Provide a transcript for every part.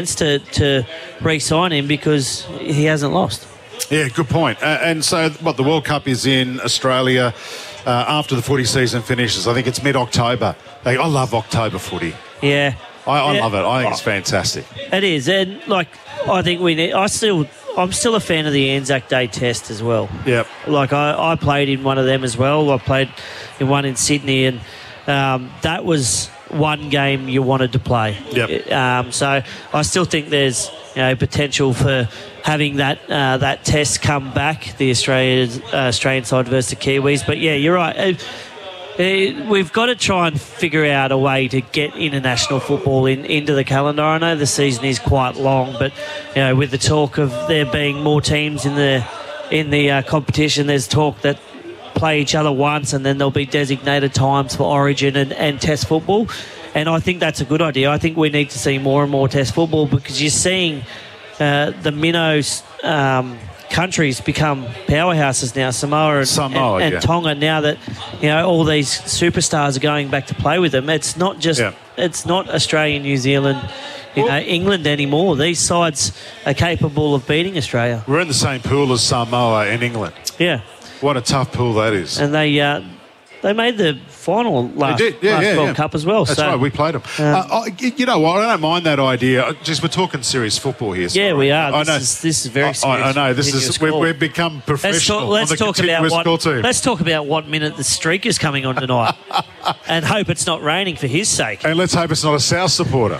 to re-sign him because he hasn't lost. Yeah, good point. And so, the World Cup is in Australia after the footy season finishes. I think it's mid-October. I love October footy. Yeah. I love it. I think it's fantastic. It is. And, I think we need... I'm still a fan of the Anzac Day test as well. Yep. I played in one of them as well. I played in one in Sydney, and that was one game you wanted to play. Yep. So I still think there's potential for having that test come back, the Australian side versus the Kiwis. But yeah, you're right. We've got to try and figure out a way to get international football into the calendar. I know the season is quite long, but with the talk of there being more teams in the competition, there's talk that play each other once and then there'll be designated times for Origin and Test football. And I think that's a good idea. I think we need to see more and more Test football because you're seeing the minnows countries become powerhouses now, Samoa and Tonga, now that all these superstars are going back to play with them. It's not just it's not Australia, New Zealand, England anymore. These sides are capable of beating Australia. We're in the same pool as Samoa and England. Yeah. What a tough pool that is. And they made the final last World Cup as well. That's right, we played them. You know what, I don't mind that idea. Just we're talking serious football here. Yeah, we are. This is very serious. I know. We've become professional on the continuous score team. Let's talk about what minute the streak is coming on tonight and hope it's not raining for his sake. And let's hope it's not a South supporter.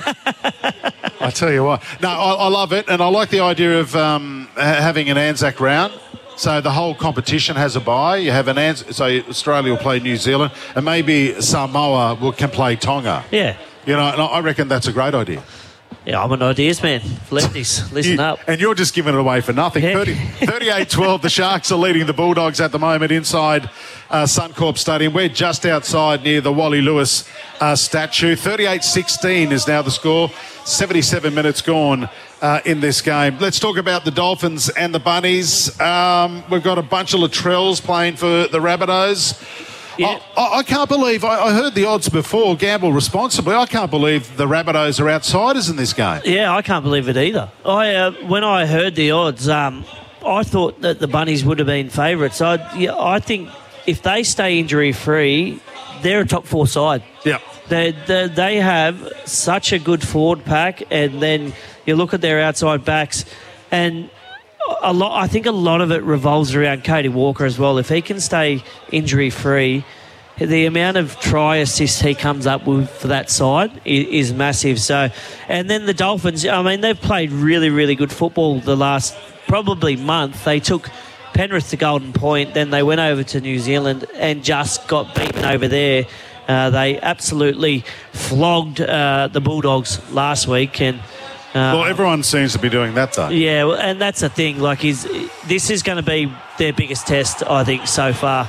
I tell you what. No, I love it, and I like the idea of having an Anzac round. So the whole competition has a bye. You have so Australia will play New Zealand, and maybe Samoa can play Tonga. Yeah. And I reckon that's a great idea. Yeah, I'm an ideas man. Lefties, listen up. And you're just giving it away for nothing. Yeah. 38-12, the Sharks are leading the Bulldogs at the moment inside Suncorp Stadium. We're just outside near the Wally Lewis statue. 38-16 is now the score. 77 minutes gone in this game. Let's talk about the Dolphins and the Bunnies. We've got a bunch of Latrells playing for the Rabbitohs. Yeah. I can't believe, I heard the odds before, gamble responsibly. I can't believe the Rabbitohs are outsiders in this game. Yeah, I can't believe it either. When I heard the odds, I thought that the Bunnies would have been favourites. I think if they stay injury-free, they're a top four side. Yeah. They have such a good forward pack, and then you look at their outside backs, and I think a lot of it revolves around Cody Walker as well. If he can stay injury-free, the amount of try assists he comes up with for that side is massive. So, and then the Dolphins, they've played really, really good football the last probably month. They took Penrith to Golden Point, then they went over to New Zealand and just got beaten over there. They absolutely flogged the Bulldogs last week, and everyone seems to be doing that, though. Yeah, and that's the thing. This is going to be their biggest test, I think, so far.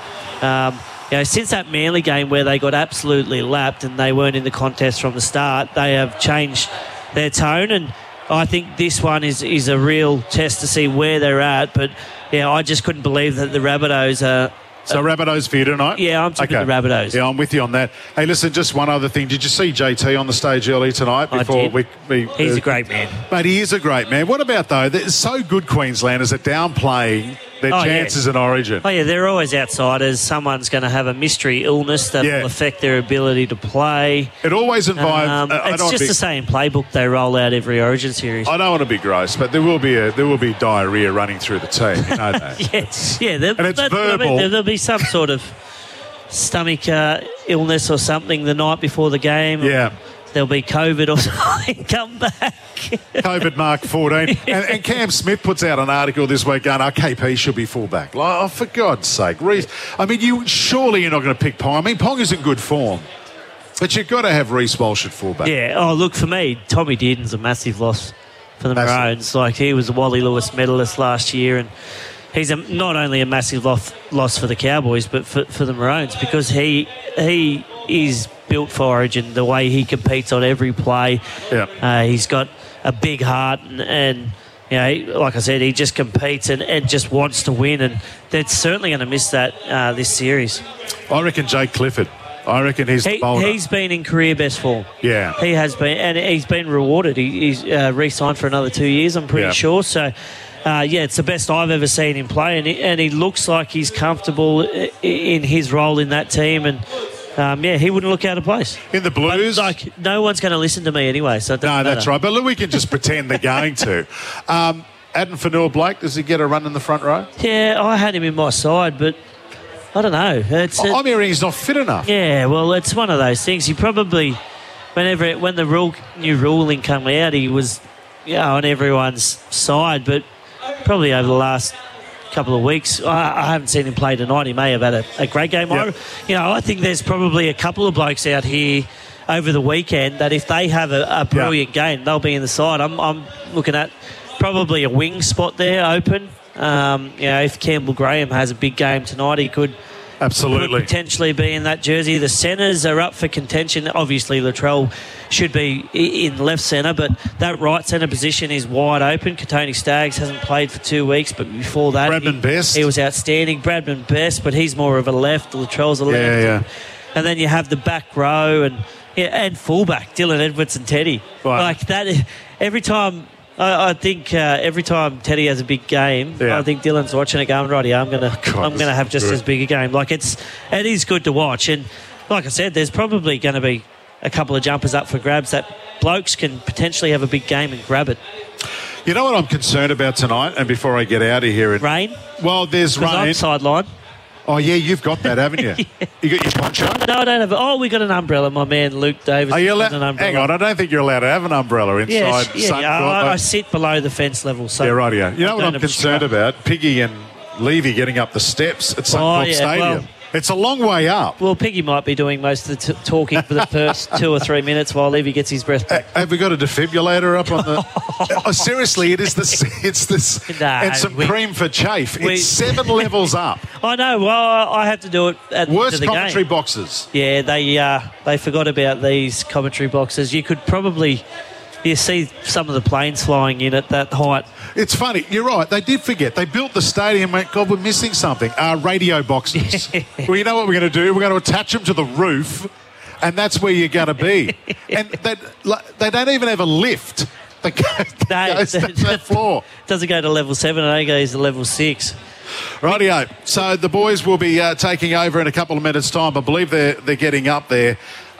Since that Manly game where they got absolutely lapped and they weren't in the contest from the start, they have changed their tone, and I think this one is a real test to see where they're at. But I just couldn't believe that the Rabbitohs are. So Rabbitohs for you tonight? Yeah, I'm taking the Rabbitohs. Yeah, I'm with you on that. Hey, listen, just one other thing. Did you see JT on the stage early tonight? I did. He's a great man. Mate, he is a great man. What about, though, they're so good Queenslanders at downplaying their chances in Origin. Oh, yeah, they're always outsiders. Someone's going to have a mystery illness that will affect their ability to play. It always involves... it's just the same playbook they roll out every Origin series. I don't want to be gross, but there will be diarrhea running through the team. You know that. It's verbal. There'll be some sort of stomach illness or something the night before the game. Yeah. There'll be COVID or something. Come back. COVID Mark 14. And Cam Smith puts out an article this week going, KP should be fullback. For God's sake. Surely you're not going to pick Pong. Pong is in good form. But you've got to have Reece Walsh at fullback. Yeah. Oh, look, for me, Tommy Dearden's a massive loss for the Maroons. He was a Wally Lewis medalist last year, and he's not only a massive loss for the Cowboys, but for the Maroons, because he is built for Origin, the way he competes on every play. Yeah. He's got a big heart, and like I said, he just competes and just wants to win, and they're certainly going to miss that this series. I reckon Jake Clifford I reckon he's the bowler. He's been in career best form. Yeah. He has been, and he's been rewarded. He's re-signed for another 2 years, I'm pretty sure. So, it's the best I've ever seen him play, and he looks like he's comfortable in his role in that team, and he wouldn't look out of place. In the Blues? But, no one's going to listen to me anyway, so it doesn't matter. That's right. But look, we can just pretend they're going to. Adam Fanua-Blake, does he get a run in the front row? Yeah, I had him in my side, but I don't know. I'm hearing he's not fit enough. Yeah, well, it's one of those things. He probably, when the new ruling came out, he was on everyone's side, but probably over the last couple of weeks, I haven't seen him play tonight. He may have had a great game. Yep. I think there's probably a couple of blokes out here over the weekend that if they have a brilliant game, they'll be in the side. I'm looking at probably a wing spot there open. If Campbell Graham has a big game tonight, he could potentially be in that jersey. The centres are up for contention. Obviously, Latrell should be in left centre, but that right centre position is wide open. Katoni Staggs hasn't played for 2 weeks, but before that, he was outstanding. Bradman Best, but he's more of a left. Latrell's a left. Yeah. And then you have the back row and fullback, Dylan Edwards and Teddy. Right. Like that, every time... I think every time Teddy has a big game, I think Dylan's watching it going, righty, I'm gonna have just as big a game. Like it is good to watch, and like I said, there's probably going to be a couple of jumpers up for grabs that blokes can potentially have a big game and grab it. You know what I'm concerned about tonight, and before I get out of here, rain. Well, there's rain. I'm sideline. Oh, yeah, you've got that, haven't you? Yeah. You got your poncho? No, I don't have it. Oh, we got an umbrella. My man Luke Davis Are you allowed? an umbrella. Hang on, I don't think you're allowed to have an umbrella inside Suncorp. I sit below the fence level. So rightio. You know what I'm concerned about? Piggy and Levy getting up the steps at Suncorp Stadium. Well, it's a long way up. Well, Piggy might be doing most of the talking for the first 2 or 3 minutes while Levy gets his breath back. Have we got a defibrillator up on the... seriously, it's this... and some cream for chafe. It's 7 levels up. I know. Well, I have to do it at the Worst end of the commentary game. boxes. Yeah, they forgot about these commentary boxes. You could probably... You see some of the planes flying in at that height. It's funny. You're right. They did forget. They built the stadium and went, God, we're missing something. Radio boxes. Well, you know what we're going to do? We're going to attach them to the roof, and that's where you're going to be. And they don't even have a lift that goes to that floor. Doesn't go to level 7. It only goes to level 6. Rightio. So the boys will be taking over in a couple of minutes' time. I believe they're getting up there.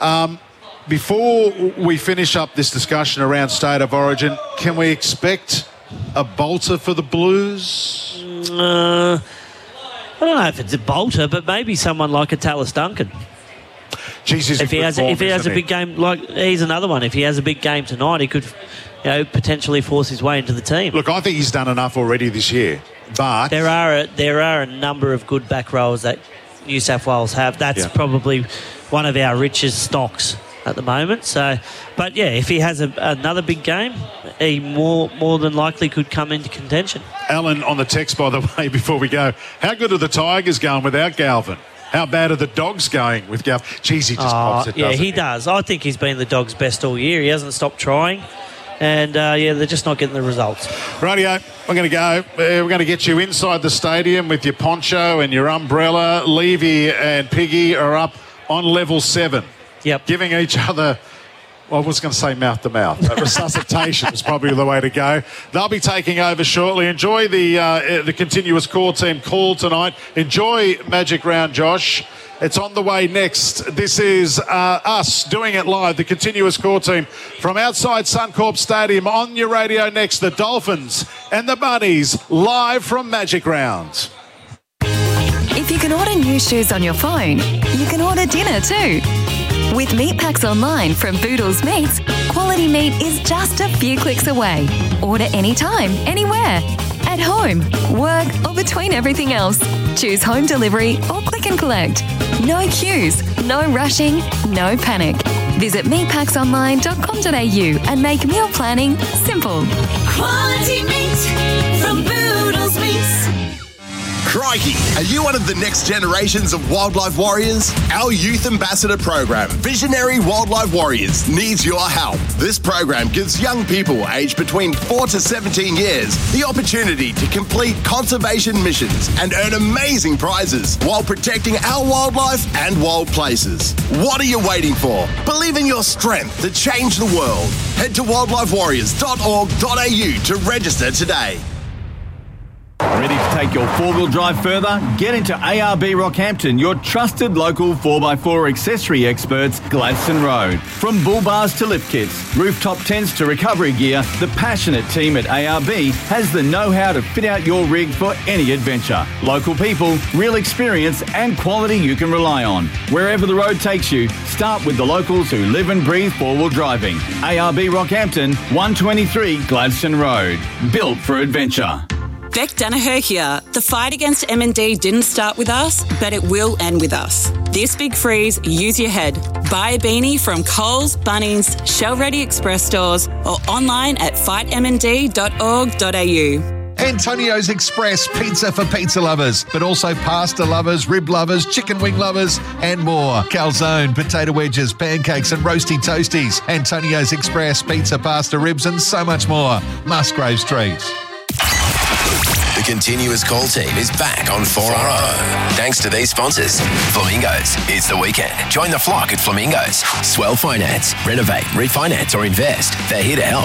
Before we finish up this discussion around State of Origin, can we expect a bolter for the Blues? I don't know if it's a bolter, but maybe someone like a Tallis Duncan. Jeez, if he has a big game, like he's another one. If he has a big game tonight, he could, potentially force his way into the team. Look, I think he's done enough already this year, but there are a number of good back rows that New South Wales have. That's probably one of our richest stocks at the moment. So, but if he has another big game, he more than likely could come into contention. Alan on the text, by the way, before we go, how good are the Tigers going without Galvin? How bad are the Dogs going with Galvin? Jeez, he just pops it, doesn't he? He does. I think he's been the Dogs' best all year. He hasn't stopped trying. And, they're just not getting the results. Rightio, we're going to go. We're going to get you inside the stadium with your poncho and your umbrella. Levy and Piggy are up on level 7. Yep. Giving each other, I was going to say mouth to mouth. Resuscitation is probably the way to go. They'll be taking over shortly. Enjoy the continuous core team call tonight. Enjoy Magic Round, Josh. It's on the way next. This is us doing it live, the continuous core team from outside Suncorp Stadium. On your radio next, the Dolphins and the Bunnies live from Magic Round. If you can order new shoes on your phone, you can order dinner too. With Meat Packs Online from Boodles Meats, quality meat is just a few clicks away. Order anytime, anywhere. At home, work, or between everything else. Choose home delivery or click and collect. No queues, no rushing, no panic. Visit meatpacksonline.com.au and make meal planning simple. Quality meat from Boodles Meats. Crikey! Are you one of the next generations of wildlife warriors? Our youth ambassador program, Visionary Wildlife Warriors, needs your help. This program gives young people aged between 4 to 17 years the opportunity to complete conservation missions and earn amazing prizes while protecting our wildlife and wild places. What are you waiting for? Believe in your strength to change the world. Head to wildlifewarriors.org.au to register today. Ready to take your four-wheel drive further? Get into ARB Rockhampton, your trusted local 4x4 accessory experts, Gladstone Road. From bull bars to lift kits, rooftop tents to recovery gear, the passionate team at ARB has the know-how to fit out your rig for any adventure. Local people, real experience and quality you can rely on. Wherever the road takes you, start with the locals who live and breathe four-wheel driving. ARB Rockhampton, 123 Gladstone Road. Built for adventure. Beck Danaher here. The fight against M&D didn't start with us, but it will end with us. This big freeze, use your head. Buy a beanie from Coles, Bunnings, Shell Ready Express stores or online at fightmnd.org.au. Antonio's Express pizza for pizza lovers, but also pasta lovers, rib lovers, chicken wing lovers, and more. Calzone, potato wedges, pancakes, and roasty toasties. Antonio's Express pizza, pasta, ribs, and so much more. Musgrave Street. The Continuous Call team is back on 4RO. Thanks to these sponsors. Flamingos, it's the weekend. Join the flock at Flamingos. Swell Finance. Renovate, refinance or invest. They're here to help.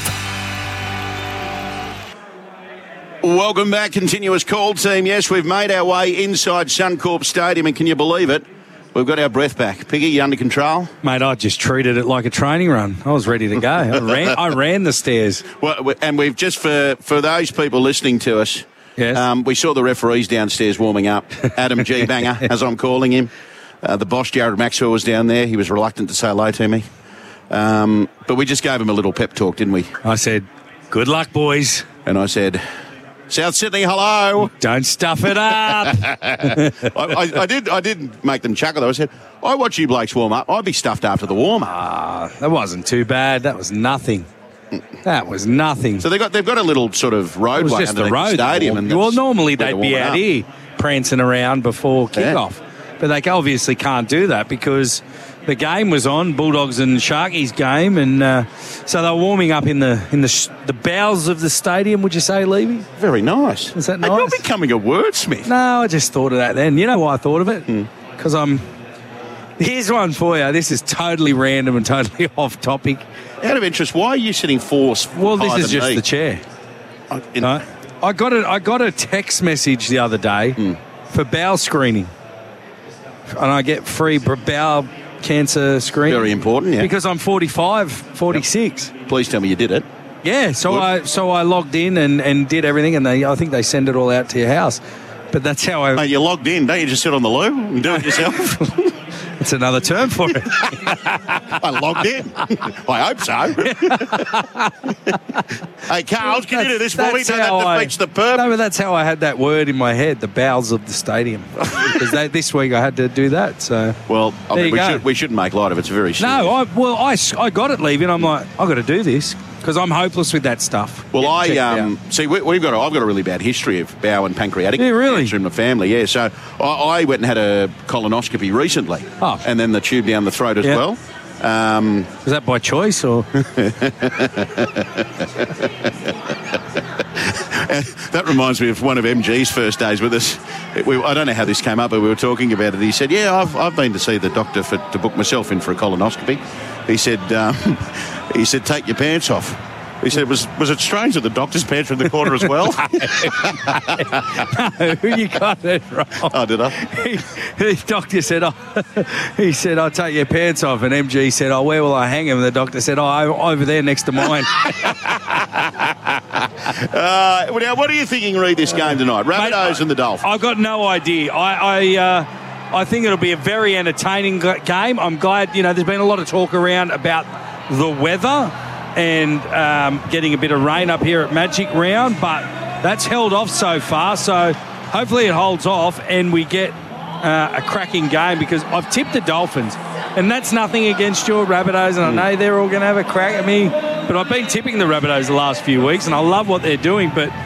Welcome back, Continuous Call team. Yes, we've made our way inside Suncorp Stadium, and can you believe it? We've got our breath back. Piggy, you under control? Mate, I just treated it like a training run. I was ready to go. I ran the stairs. Well, and we've just, for those people listening to us, yes. We saw the referees downstairs warming up. Adam G. Banger, as I'm calling him. The boss, Jared Maxwell, was down there. He was reluctant to say hello to me. But we just gave him a little pep talk, didn't we? I said, good luck, boys. And I said, South Sydney, hello. Don't stuff it up. I did make them chuckle, though. I said, I watch you blokes warm up. I'd be stuffed after the warm-up. That wasn't too bad. That was nothing. That was nothing. So they've got a little sort of roadway just underneath the road. stadium. And well, normally they'd be out here prancing around before kickoff. But they obviously can't do that because the game was on, Bulldogs and Sharkies game, and so they were warming up in the bowels of the stadium, would you say, Levy? Very nice. Is that nice? You're becoming a wordsmith. No, I just thought of that then. You know why I thought of it? Because Here's one for you. This is totally random and totally off topic. Out of interest, why are you sitting four? Well, this is just the chair. I got a text message the other day for bowel screening, and I get free bowel cancer screening. Very important, yeah. Because I'm 45, 46. Yep. Please tell me you did it. Yeah, so I logged in and did everything, and I think they send it all out to your house. But that's how I... Mate, you logged in, don't you just sit on the loo and do it yourself? It's another term for it. I logged in. I hope so. Hey, Carl, can you do this for me? That defeats the purpose. No, but that's how I had that word in my head, the bowels of the stadium. Because this week I had to do that. So well, we shouldn't make light of it. It's very serious. No, I got it, Levy, and I'm like, I've got to do this. Because I'm hopeless with that stuff. Well, I've got a really bad history of bowel and pancreatic cancer in my family. Yeah, so I went and had a colonoscopy recently, and then the tube down the throat as well. Was that by choice or? That reminds me of one of MG's first days with us. I don't know how this came up, but we were talking about it. He said, "Yeah, I've been to see the doctor to book myself in for a colonoscopy." He said, "Take your pants off." He said, was it strange that the doctor's pants were in the corner as well? No, you got it wrong. Oh, did I? The doctor said, he said, "I'll take your pants off." And MG said, "Oh, where will I hang him?" And the doctor said, "Oh, over there next to mine." Now, what are you thinking, Reed, this game tonight? Rabbitohs and the Dolphins. I've got no idea. I think it'll be a very entertaining game. I'm glad, there's been a lot of talk around about the weather and getting a bit of rain up here at Magic Round, but that's held off so far. So hopefully it holds off and we get a cracking game, because I've tipped the Dolphins, and that's nothing against your Rabbitohs, and I know they're all going to have a crack at me, but I've been tipping the Rabbitohs the last few weeks, and I love what they're doing, but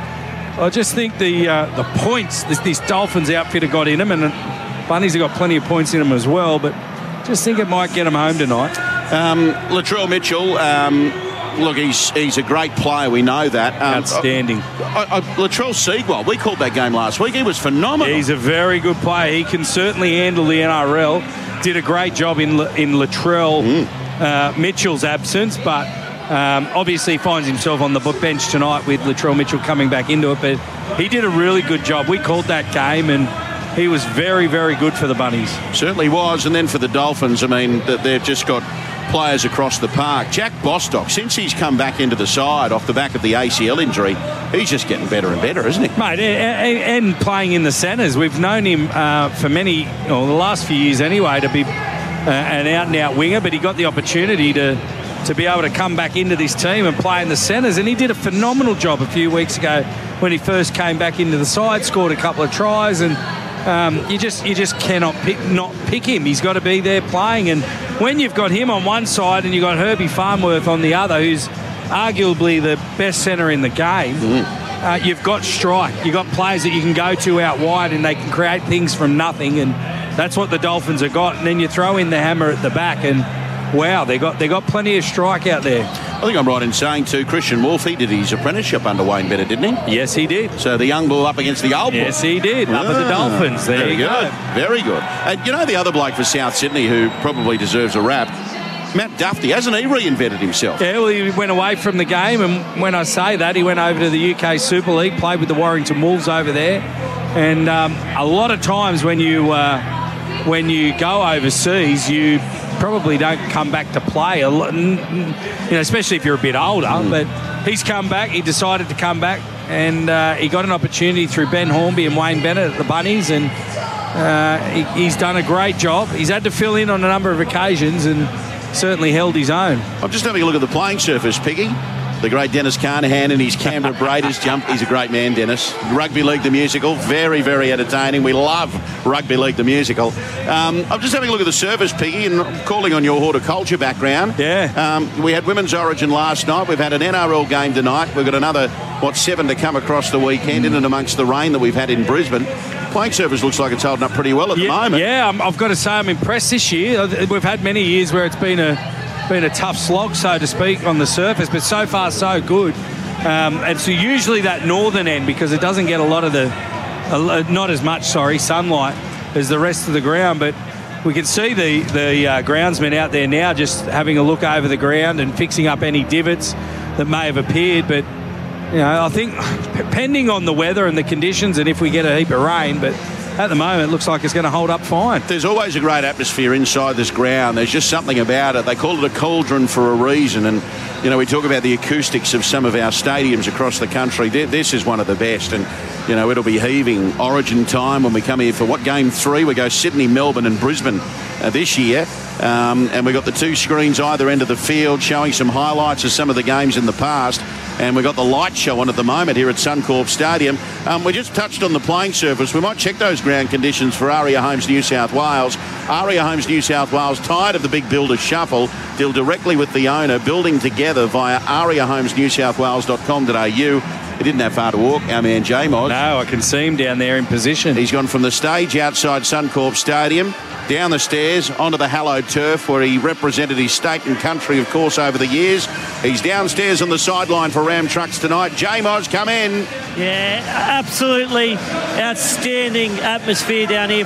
I just think the points this Dolphins outfit have got in them, and Bunnies have got plenty of points in them as well, but just think it might get them home tonight. Latrell Mitchell, look, he's a great player. We know that. Outstanding. Latrell Seagull, we called that game last week. He was phenomenal. He's a very good player. He can certainly handle the NRL. Did a great job in Latrell Mitchell's absence, but obviously finds himself on the bench tonight with Latrell Mitchell coming back into it. But he did a really good job. We called that game, and he was very, very good for the Bunnies. Certainly was. And then for the Dolphins, I mean, they've just got players across the park. Jack Bostock, since he's come back into the side off the back of the ACL injury, he's just getting better and better, isn't he? Mate, and playing in the centres. We've known him for the last few years anyway, to be an out-and-out winger, but he got the opportunity to be able to come back into this team and play in the centres, and he did a phenomenal job a few weeks ago when he first came back into the side, scored a couple of tries, and you just cannot not pick him. He's got to be there playing, and when you've got him on one side and you've got Herbie Farnworth on the other, who's arguably the best centre in the game, you've got strike. You've got players that you can go to out wide and they can create things from nothing, and that's what the Dolphins have got. And then you throw in the hammer at the back, and wow, they got plenty of strike out there. I think I'm right in saying too, Christian Wolfe, he did his apprenticeship under Wayne Bennett, didn't he? Yes, he did. So the young bull up against the old bull. Yes, he did. Up at the Dolphins. There you go. Very good. And you know the other bloke for South Sydney who probably deserves a rap? Matt Duffy. Hasn't he reinvented himself? Yeah, well, he went away from the game, and when I say that, he went over to the UK Super League, played with the Warrington Wolves over there. And a lot of times when you go overseas, you probably don't come back to play, especially if you're a bit older. But he's come back. He decided to come back, and he got an opportunity through Ben Hornby and Wayne Bennett at the Bunnies, and he's done a great job. He's had to fill in on a number of occasions and certainly held his own. I'm just having a look at the playing surface, Piggy. The great Dennis Carnahan and his Canberra Braiders jump. He's a great man, Dennis. Rugby League the Musical, very, very entertaining. We love Rugby League the Musical. I'm just having a look at the surface, Piggy, and calling on your horticulture background. Yeah. We had Women's Origin last night. We've had an NRL game tonight. We've got another, 7 to come across the weekend in and amongst the rain that we've had in Brisbane. Playing surface looks like it's holding up pretty well at the moment. Yeah, I've got to say I'm impressed this year. We've had many years where it's been a tough slog, so to speak, on the surface, but so far so good. And so usually that northern end, because it doesn't get a lot of not as much sunlight as the rest of the ground, but we can see the groundsmen out there now just having a look over the ground and fixing up any divots that may have appeared. But I think depending on the weather and the conditions, and if we get a heap of rain, but at the moment, it looks like it's going to hold up fine. There's always a great atmosphere inside this ground. There's just something about it. They call it a cauldron for a reason. And, we talk about the acoustics of some of our stadiums across the country. This is one of the best. And, it'll be heaving Origin time when we come here for Game 3? We go Sydney, Melbourne and Brisbane this year. And we've got the two screens either end of the field showing some highlights of some of the games in the past. And we've got the light show on at the moment here at Suncorp Stadium. We just touched on the playing surface. We might check those ground conditions for Aria Homes New South Wales. Aria Homes New South Wales, tired of the big builder shuffle, deal directly with the owner, building together via ariahomesnewsouthwales.com.au. He didn't have far to walk, our man J Moz. No, I can see him down there in position. He's gone from the stage outside Suncorp Stadium, down the stairs, onto the hallowed turf where he represented his state and country, of course, over the years. He's downstairs on the sideline for Ram Trucks tonight. J-Moz, come in. Yeah, absolutely outstanding atmosphere down here.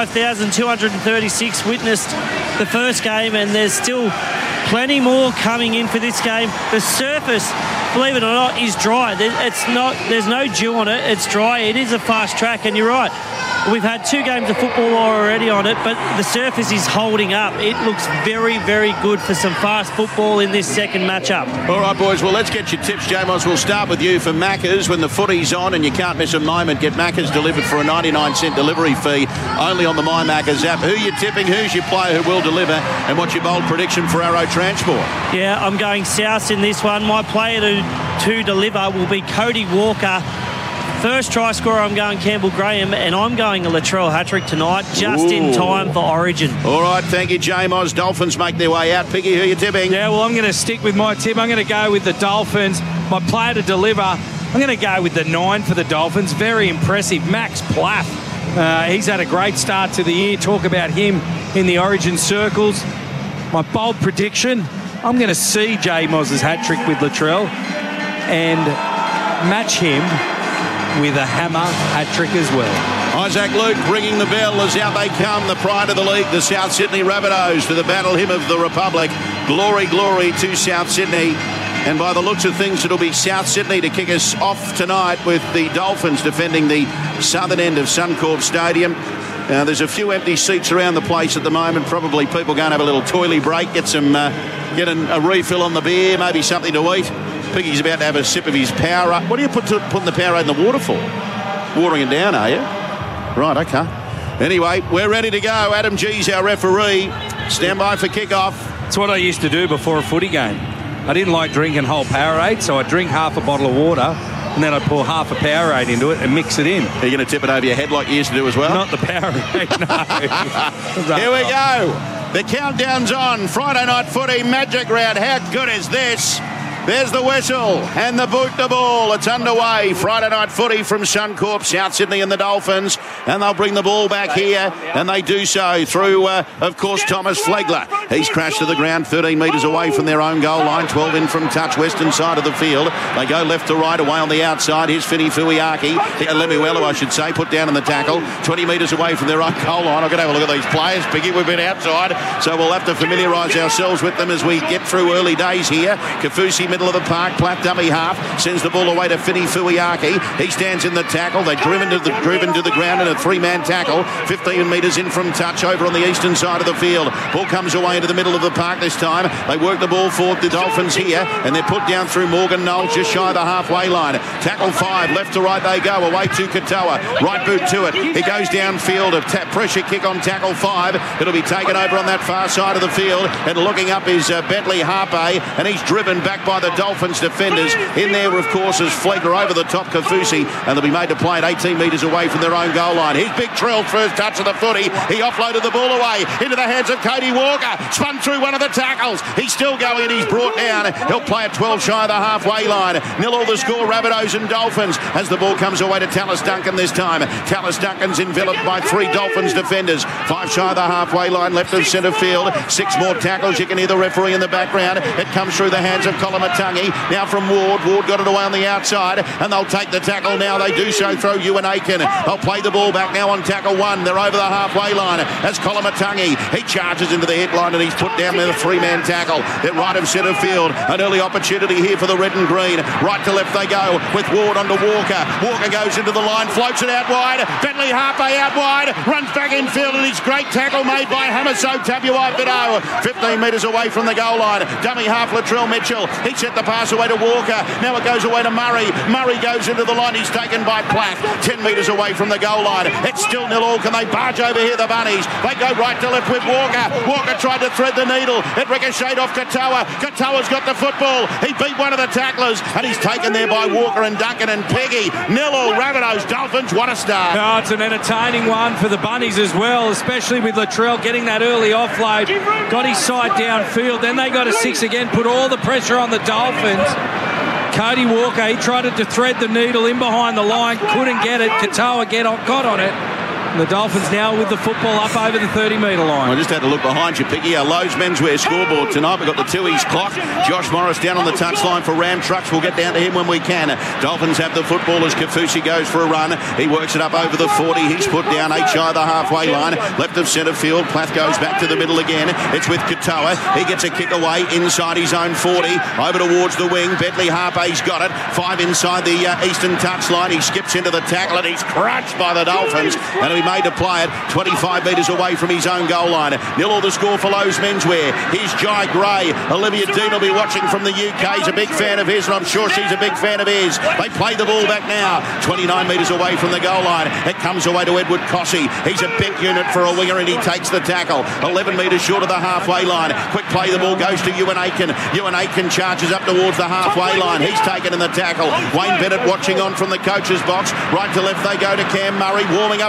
45,236 witnessed the first game, and there's still plenty more coming in for this game. The surface, believe it or not, is dry. There's no dew on it. It's dry. It is a fast track, and you're right. We've had 2 games of football already on it, but the surface is holding up. It looks very, very good for some fast football in this second matchup. All right, boys, well, let's get your tips, J-Moz. We'll start with you for Macca's. When the footy's on and you can't miss a moment, get Macca's delivered for a 99-cent delivery fee only on the My Macca's app. Who are you tipping? Who's your player who will deliver? And what's your bold prediction for Arrow Transport? Yeah, I'm going South in this one. My player to deliver will be Cody Walker. First try scorer, I'm going Campbell Graham, and I'm going a Latrell hat-trick tonight, just in time for Origin. All right, thank you, J-Moz. Dolphins make their way out. Piggy, who are you tipping? Yeah, well, I'm going to stick with my tip. I'm going to go with the Dolphins. My player to deliver I'm going to go with the 9 for the Dolphins. Very impressive. Max Plath. He's had a great start to the year. Talk about him in the Origin circles. My bold prediction, I'm going to see Jay Moss's hat-trick with Latrell and match him with a hammer hat-trick as well. Isaac Luke ringing the bell as out they come, the pride of the league, the South Sydney Rabbitohs, to the battle hymn of the Republic. Glory, glory to South Sydney. And by the looks of things, it'll be South Sydney to kick us off tonight with the Dolphins defending the southern end of Suncorp Stadium. There's a few empty seats around the place at the moment. Probably people going to have a little toilet break, get a refill on the beer, maybe something to eat. Piggy's about to have a sip of his Powerade. What do you putting the Powerade in the water for? Watering it down, are you? Right, okay. Anyway, we're ready to go. Adam G's our referee. Stand by for kick-off. That's what I used to do before a footy game. I didn't like drinking whole Powerade, so I'd drink half a bottle of water and then I'd pour half a Powerade into it and mix it in. Are you going to tip it over your head like you used to do as well? Not the Powerade, no. Here we go. The countdown's on. Friday night footy, magic round. How good is this? There's the whistle and the boot the ball. It's underway. Friday night footy from Suncorp, South Sydney and the Dolphins. And they'll bring the ball back here. And they do so through, of course, Thomas Flegler. He's crashed to the ground 13 metres away from their own goal line. 12 in from touch, western side of the field. They go left to right away on the outside. Here's Fini Fuiaki. Lemuelu, I should say, put down in the tackle. 20 metres away from their own goal line. I've got to have a look at these players, Piggy. We've been outside. So we'll have to familiarise ourselves with them as we get through early days here. Kafusi, middle of the park, Platt dummy half, sends the ball away to Fini Fuiaki. He stands in the tackle. They're driven to the ground in a three-man tackle. 15 metres in from touch over on the eastern side of the field. Ball comes away into the middle of the park this time. They work the ball forward, the Dolphins here, and they're put down through Morgan Knowles just shy of the halfway line. Tackle 5, left to right they go, away to Katoa. Right boot to it. He goes downfield, a pressure kick on tackle 5. It'll be taken over on that far side of the field, and looking up is Bentley Harpe, and he's driven back by the Dolphins defenders. In there, of course, is Flegler over the top, Kafusi, and they'll be made to play at 18 metres away from their own goal line. Here's Big Trill, first touch of the footy. He offloaded the ball away into the hands of Cody Walker. Spun through one of the tackles. He's still going and he's brought down. He'll play at 12 shy of the halfway line. 0-0 the score, Rabbitohs and Dolphins, as the ball comes away to Tallis Duncan this time. Tallis Duncan's enveloped by 3 Dolphins defenders. 5 shy of the halfway line, left of centre field. 6 more tackles. You can hear the referee in the background. It comes through the hands of Kolomatangi. Now from Ward. Ward got it away on the outside, and they'll take the tackle now. They do so through Ewan Aiken. They'll play the ball back now on tackle 1. They're over the halfway line. As Kolomatangi, he charges into the hit line, and he's put down with a 3-man tackle. They're right of centre field. An early opportunity here for the red and green. Right to left they go with Ward onto Walker. Walker goes into the line, floats it out wide. Bentley Harpe out wide, runs back in field, and his great tackle made by Hamaso Tabuai-Bido. 15 metres away from the goal line. Dummy half Latrell Mitchell. He set the pass away to Walker. Now it goes away to Murray. Murray goes into the line. He's taken by Platt. 10 metres away from the goal line. It's still 0-0. Can they barge over here, the Bunnies? They go right to left with Walker. Walker tried to thread the needle. It ricocheted off Katoa. Katoa's got the football. He beat one of the tacklers, and he's taken there by Walker and Duncan and Peggy. 0-0 Rabbitohs Dolphins. What a start. Oh, it's an entertaining one for the Bunnies as well, especially with Latrell getting that early offload. Got his side downfield. Then they got a 6 again, put all the pressure on the Dolphins. Cody Walker, he tried to thread the needle in behind the line, couldn't get it. Katoa got on it. And the Dolphins now with the football up over the 30-metre line. I just had a look behind you, Piggy. Our Lowe's menswear scoreboard tonight. We've got the Tooheys clock. Josh Morris down on the touchline for Ram Trucks. We'll get down to him when we can. Dolphins have the football as Kafusi goes for a run. He works it up over the 40. He's put down 8 shy of the halfway line. Left of centre field. Plath goes back to the middle again. It's with Katoa. He gets a kick away inside his own 40. Over towards the wing. Bentley Harpe's got it. 5 inside the eastern touchline. He skips into the tackle and he's crushed by the Dolphins. And he'll be made to play it 25 metres away from his own goal line. 0-0 the score for Lowe's menswear. Here's Jai Gray. Olivia Dean will be watching from the UK. He's a big fan of his, and I'm sure she's a big fan of his. They play the ball back now. 29 metres away from the goal line. It comes away to Edward Cossey. He's a big unit for a winger, and he takes the tackle. 11 metres short of the halfway line. Quick play, the ball goes to Ewan Aiken. Ewan Aiken charges up towards the halfway line. He's taken in the tackle. Wayne Bennett watching on from the coach's box. Right to left they go to Cam Murray, warming up for Origin.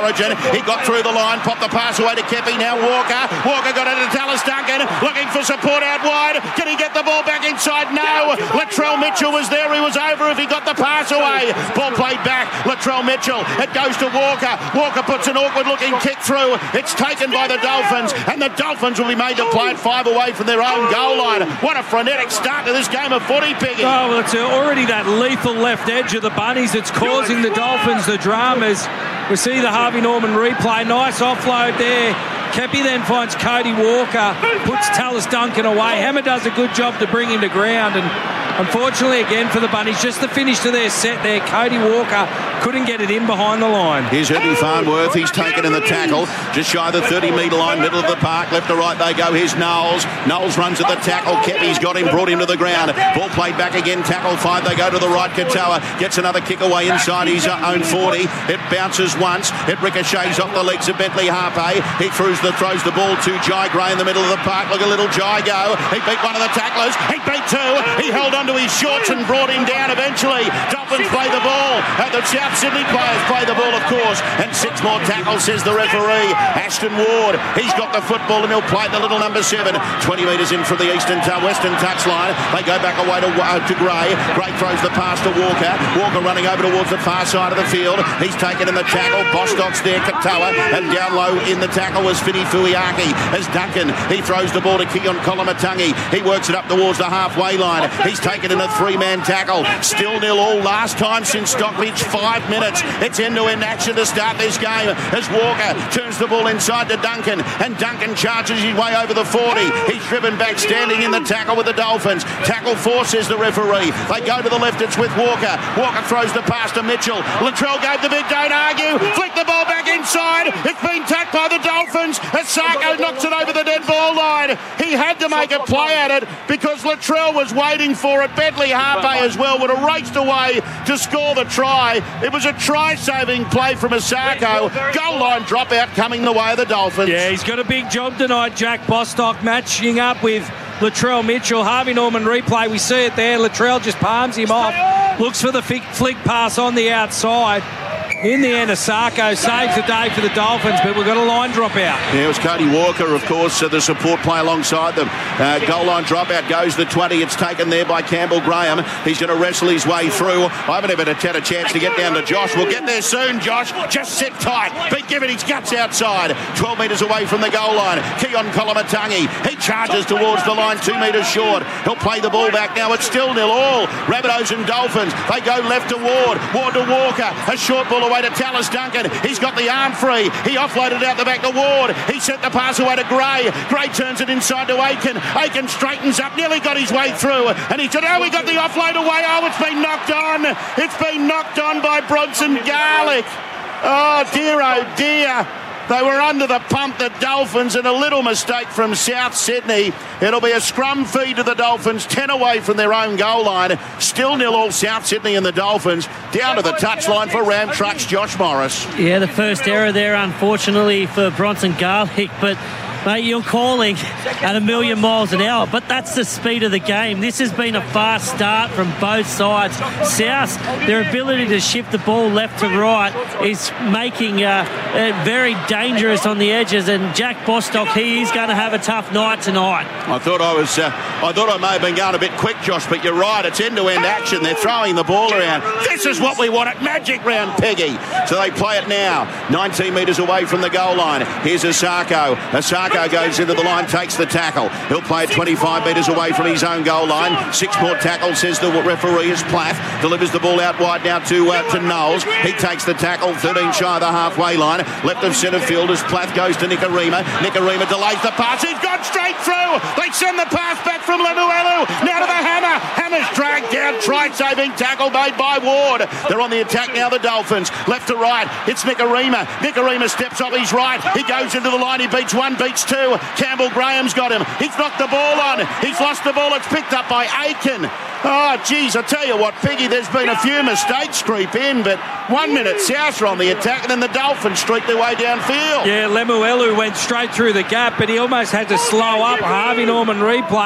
Origin. He got through the line, popped the pass away to Kepi. Now Walker. Walker got it to Tallis Duncan, looking for support out wide. Can he get the ball back inside? No. Latrell Mitchell was there. He was over if he got the pass away. Ball played back. Latrell Mitchell. It goes to Walker. Walker puts an awkward-looking kick through. It's taken by the Dolphins, and the Dolphins will be made to play it 5 away from their own goal line. What a frenetic start to this game of footy, Piggy. Oh, well, it's already that lethal left edge of the Bunnies that's causing the Dolphins the dramas. We see the Harvey Norman replay. Nice offload there. Kepi then finds Cody Walker, puts Tallis Duncan away. Hammer does a good job to bring him to ground, and unfortunately again for the Bunnies, just the finish to their set there. Cody Walker couldn't get it in behind the line. Here's Eddie Farnworth. He's taken in the tackle, just shy of the 30-metre line, middle of the park. Left to right they go. Here's Knowles. Knowles runs at the tackle. Kepi's got him, brought him to the ground. Ball played back again. Tackle 5. They go to the right. Katoa gets another kick away inside his own 40. It bounces once. It ricochets off the legs of Bentley Harpe. He throws the ball to Jai Gray in the middle of the park. Look at little Jai go. He beat one of the tacklers. He beat 2. He held onto his shorts and brought him down eventually. Dolphins play the ball. The South Sydney players play the ball, of course. And 6 more tackles, says the referee. Ashton Ward, he's got the football and he'll play the little number 7. 20 metres in from the western touchline. They go back away to Gray. Gray throws the pass to Walker. Walker running over towards the far side of the field. He's taken in the tackle. Bostock's there, Katoa. And down low in the tackle was Fini Fuiaki. As Duncan, he throws the ball to Keon Kolomatangi. He works it up towards the halfway line. He's taken in a 3-man tackle. Still 0-0. Last time since Stockbridge, 5 minutes. It's end-to-end action to start this game as Walker turns the ball inside to Duncan, and Duncan charges his way over the 40. He's driven back, standing in the tackle with the Dolphins. Tackle 4, says the referee. They go to the left. It's with Walker. Walker throws the pass to Mitchell. Latrell gave the big don't argue. Flick the ball back inside. It's been tacked by the Dolphins. Asako knocks it over the dead ball line. He had to make a play at it because Latrell was waiting for it. Bentley Harpe as well would have raced away to score the try. It was a try-saving play from Asako. Goal line dropout coming the way of the Dolphins. Yeah, he's got a big job tonight, Jack Bostock, matching up with Latrell Mitchell. Harvey Norman replay, we see it there. Latrell just palms him off, looks for the flick pass on the outside. In the end, Asako saves the day for the Dolphins, but we've got a line drop out. Yeah, it was Cody Walker, of course, the support play alongside them. Goal line dropout goes the 20. It's taken there by Campbell Graham. He's going to wrestle his way through. I haven't even had a chance to get down to Josh. We'll get there soon, Josh. Just sit tight. Be giving his guts outside. 12 metres away from the goal line. Keon Kolomatangi. He charges towards the line, 2 metres short. He'll play the ball back now. It's still 0-0. Rabbitohs and Dolphins. They go left to Ward. Ward to Walker. A short ball away to Tallis Duncan. He's got the arm free. He offloaded out the back to Ward. He sent the pass away to Gray. Gray turns it inside to Aiken. Aiken straightens up, nearly got his way through. And he said, oh, we got the offload away. Oh, it's been knocked on. It's been knocked on by Bronson Garlick. Oh, dear. They were under the pump, the Dolphins, and a little mistake from South Sydney. It'll be a scrum feed to the Dolphins, 10 away from their own goal line. Still 0-0 South Sydney and the Dolphins. Down to the touchline for Ram Trucks, Josh Morris. Yeah, the first error there, unfortunately, for Bronson Garlick, but mate, you're calling at 1,000,000 miles an hour, but that's the speed of the game. This has been a fast start from both sides. South, their ability to shift the ball left to right is making it very dangerous on the edges, and Jack Bostock, he is going to have a tough night tonight. I thought I may have been going a bit quick, Josh, but you're right. It's end-to-end action. They're throwing the ball around. This is what we want at Magic Round, Peggy. So they play it now. 19 metres away from the goal line. Here's Asako. Asako goes into the line, takes the tackle. He'll play it 25 metres away from his own goal line. 6 more tackles, says the referee, as Plath delivers the ball out wide now to Knowles. He takes the tackle, 13 shy of the halfway line. Left of centre field as Plath goes to Nikorima. Nikorima delays the pass. He's gone straight through. They send the pass back from Lemuelu. Now to the Hammer. Hammer's dragged down. Try-saving tackle made by Ward. They're on the attack now, the Dolphins. Left to right. It's Nikorima. Nikorima steps off his right. He goes into the line. He beats 1, beats 2. Campbell Graham's got him. He's knocked the ball on. He's lost the ball. It's picked up by Aiken. Oh, geez, I tell you what, Piggy, there's been a few mistakes creep in, but 1 minute South are on the attack, and then the Dolphins streak their way downfield. Yeah, Lemuelu went straight through the gap, but he almost had to slow up. Harvey Norman replay.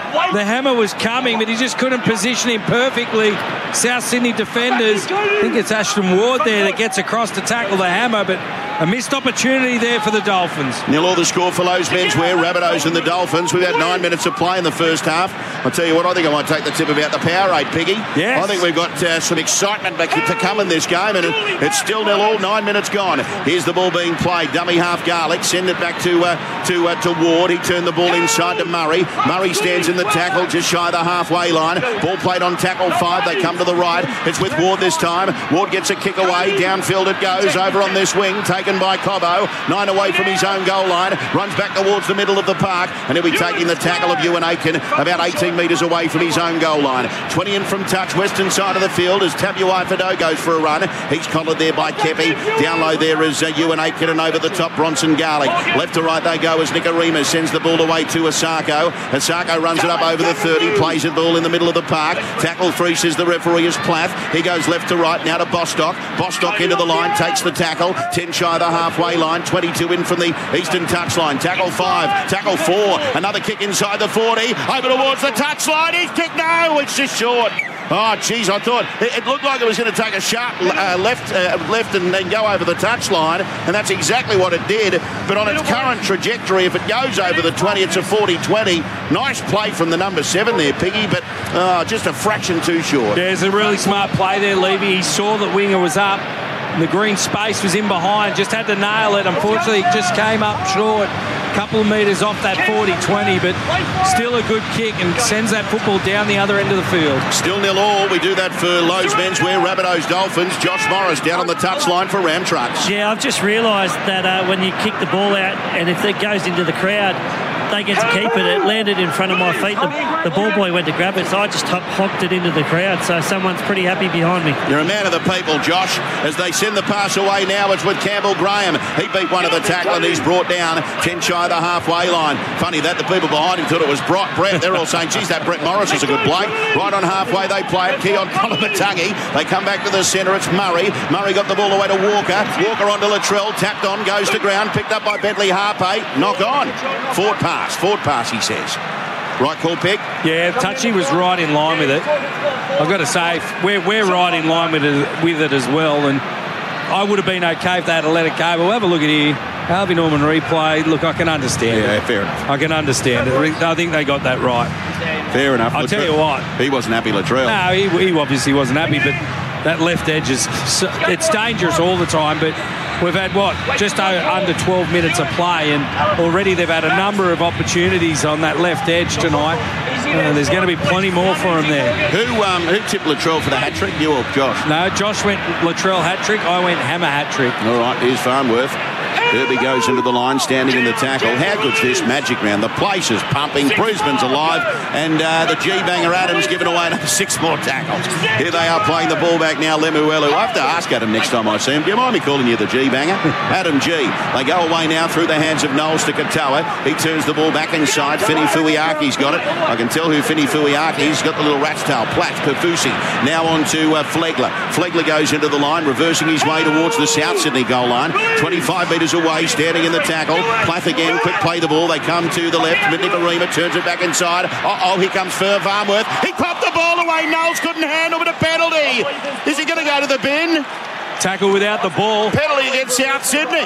the hammer was coming, but he just couldn't position him perfectly. South Sydney defenders, I think it's Ashton Ward there that gets across to tackle the hammer, but a missed opportunity there for the Dolphins. 0-0 the score for Lowe's Menswear, Rabbitohs and the Dolphins. We've had 9 minutes of play in the first half. I'll tell you what, I think I might take the tip about the Powerade, Piggy. Yes. I think we've got some excitement to come in this game, and it's still 0-0, 9 minutes gone. Here's the ball being played. Dummy half Garlic, send it back to Ward. He turned the ball inside to Murray. Murray stands in the tackle just shy of the halfway line. Ball played on tackle 5. They come to the right. It's with Ward this time. Ward gets a kick away. Downfield it goes. Over on this wing. Taken by Cobbo. 9 away from his own goal line. Runs back towards the middle of the park. And he'll be taking the tackle of Ewan Aitken about 18 metres away from his own goal line. 20 in from touch. Western side of the field as Tabuai Fado goes for a run. He's collared there by Kepi. Down low there is Ewan Aitken, and over the top Bronson Garlic. Left to right they go as Nicarima sends the ball away to Asako. Asako runs it up over the 30. Plays the ball in the middle of the park. Tackle 3 says the referee is Plath. He goes left to right now to Bostock. Bostock into the line, takes the tackle. 10 shy of the halfway line. 22 in from the eastern touchline. Tackle 5. Tackle 4. Another kick inside the 40. Over towards the touchline. He's kicked. No, it's just short. Oh, geez, I thought it looked like it was going to take a sharp left and then go over the touchline, and that's exactly what it did. But on its current trajectory, if it goes over the 20, it's a 40-20. Nice play from the number 7 there, Piggy, but just a fraction too short. Yeah, it's a really smart play there, Levy. He saw that winger was up. The green space was in behind, just had to nail it. Unfortunately, it just came up short. Couple of metres off that 40-20, but still a good kick and sends that football down the other end of the field. Still 0-0. We do that for Lowe's Menswear, Rabbitohs Dolphins. Josh Morris down on the touchline for Ram Trucks. Yeah, I've just realised that when you kick the ball out and if it goes into the crowd, they get to keep it. It landed in front of my feet. The ball boy went to grab it, so I just honked it into the crowd. So someone's pretty happy behind me. You're a man of the people, Josh. As they send the pass away now, it's with Campbell Graham. He beat one of the tackle and he's brought down 10 shy of the halfway line. Funny that the people behind him thought it was Brett. They're all saying, geez, that Brett Morris is a good bloke. Right on halfway they play it. Keon Kolomatangi. They come back to the centre. It's Murray. Murray got the ball away to Walker. Walker onto Latrell. Tapped on, goes to ground. Picked up by Bentley Harpe. Knock on. Forward pass, he says. Right call, Peg? Yeah, Touchy was right in line with it. I've got to say, we're right in line with it as well, and I would have been okay if they had to let it go, but we'll have a look at here. Harvey Norman replay. Look, I can understand it. Yeah, fair enough. I can understand it. I think they got that right. Fair enough. I'll tell you what. He wasn't happy, Latrell. No, he obviously wasn't happy, but that left edge it's dangerous all the time, but we've had, just under 12 minutes of play, and already they've had a number of opportunities on that left edge tonight. There's going to be plenty more for him there. Who tipped Latrell for the hat-trick, you or Josh? No, Josh went Latrell hat-trick, I went Hammer hat-trick. All right, here's Farnworth. Herbie goes into the line, standing in the tackle. How good's this magic round? The place is pumping. Brisbane's alive. And the G-Banger Adams giving away another 6 more tackles. Here they are playing the ball back now, Lemuelu. I have to ask Adam next time I see him, do you mind me calling you the G-Banger? Adam G. They go away now through the hands of Knowles to Katoa. He turns the ball back inside. Fini Fuiaki's got it. I can tell who Fini Fuiaki's got. The little rat's tail. Platt, Kafusi. Now on to Flegler. Flegler goes into the line, reversing his way towards the South Sydney goal line. 25 metres away, standing in the tackle. Plath again, quick play the ball. They come to the left. Nicarima turns it back inside. Here comes Farnworth. He popped the ball away. Knowles couldn't handle, but a penalty. Is he going to go to the bin? Tackle without the ball. Penalty against South Sydney.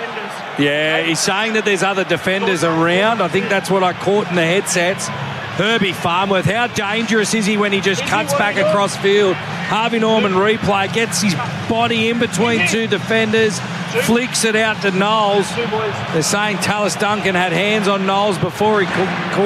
Yeah, he's saying that there's other defenders around. I think that's what I caught in the headsets. Herbie Farnworth, how dangerous is he when he just cuts back across field? Harvey Norman replay, gets his body in between 2 defenders, flicks it out to Knowles. They're saying Tallis Duncan had hands on Knowles before he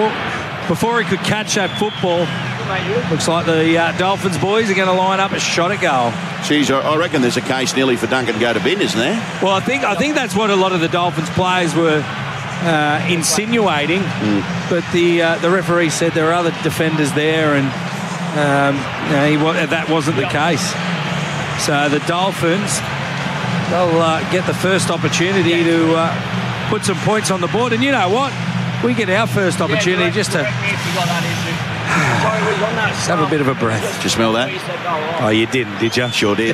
could catch that football. Looks like the Dolphins boys are going to line up a shot at goal. Geez, I reckon there's a case nearly for Duncan to go to bin, isn't there? Well, I think that's what a lot of the Dolphins players were insinuating, but the referee said there are other defenders there, and that wasn't the case. So the Dolphins, they'll get the first opportunity to put some points on the board, and you know what? We get our first opportunity just to have a bit of a breath. Did you smell that? Oh, you didn't, did you? Sure did.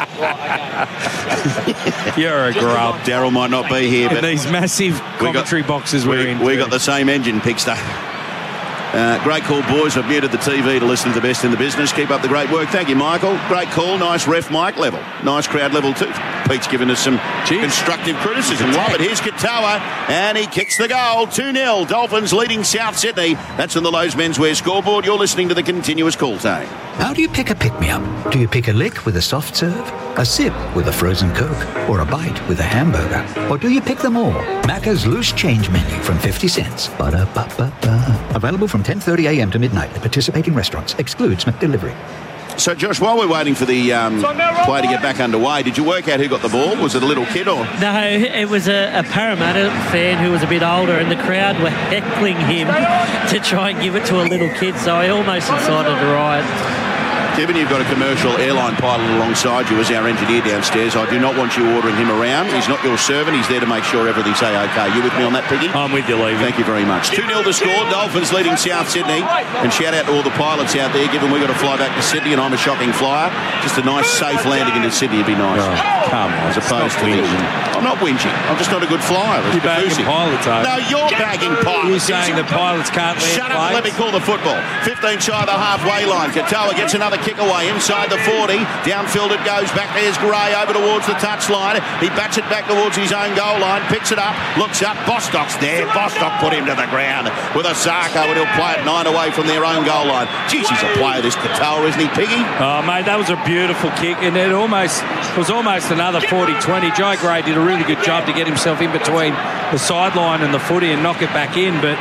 You're a grub. Daryl might not be here, but these massive commentary boxes we're in. We got the same engine, Pigster. Great call, boys. I've muted the TV to listen to the best in the business. Keep up the great work. Thank you, Michael. Great call. Nice ref mic level. Nice crowd level too. Pete's given us some constructive criticism. Love it. Here's Katoa, and he kicks the goal. 2-0. Dolphins leading South Sydney. That's on the Lowe's Menswear scoreboard. You're listening to the continuous call time. How do you pick a pick-me-up? Do you pick a lick with a soft serve, a sip with a frozen Coke, or a bite with a hamburger? Or do you pick them all? Macca's Loose Change Menu from 50 cents. Ba-da-ba-ba-ba. Available from 10:30 a.m. to midnight at participating restaurants. Excludes McDelivery. So, Josh, while we're waiting for the play to get back underway, did you work out who got the ball? Was it a little kid or...? No, it was a Parramatta fan who was a bit older, and the crowd were heckling him to try and give it to a little kid, so he almost incited a riot. Given you've got a commercial airline pilot alongside you as our engineer downstairs, I do not want you ordering him around. He's not your servant. He's there to make sure everything's A-OK. You with me on that, Piggy? I'm with you, Lee. Thank you very much. 2-0 the score. Dolphins leading South Sydney. And shout out to all the pilots out there, given we've got to fly back to Sydney and I'm a shocking flyer. Just a nice, safe landing into Sydney would be nice. Oh, come on. As opposed to whinging. I'm not whinging. I'm just not a good flyer. You're bagging pilots, are you? No, you're bagging pilots. You're saying the pilots can't land Shut up and let me call the football. 15 shy of the halfway line. Katoa gets another kick away inside the 40. Downfield it goes. Back there's Gray over towards the touchline. He bats it back towards his own goal line. Picks it up. Looks up. Bostock's there. Bostock put him to the ground with a Sarko, and he'll play it 9 away from their own goal line. Jeez, he's a player, this Katoa, isn't he, Piggy? Oh, mate, that was a beautiful kick, and it was almost another 40-20. Joe Gray did a really good job to get himself in between the sideline and the footy and knock it back in, but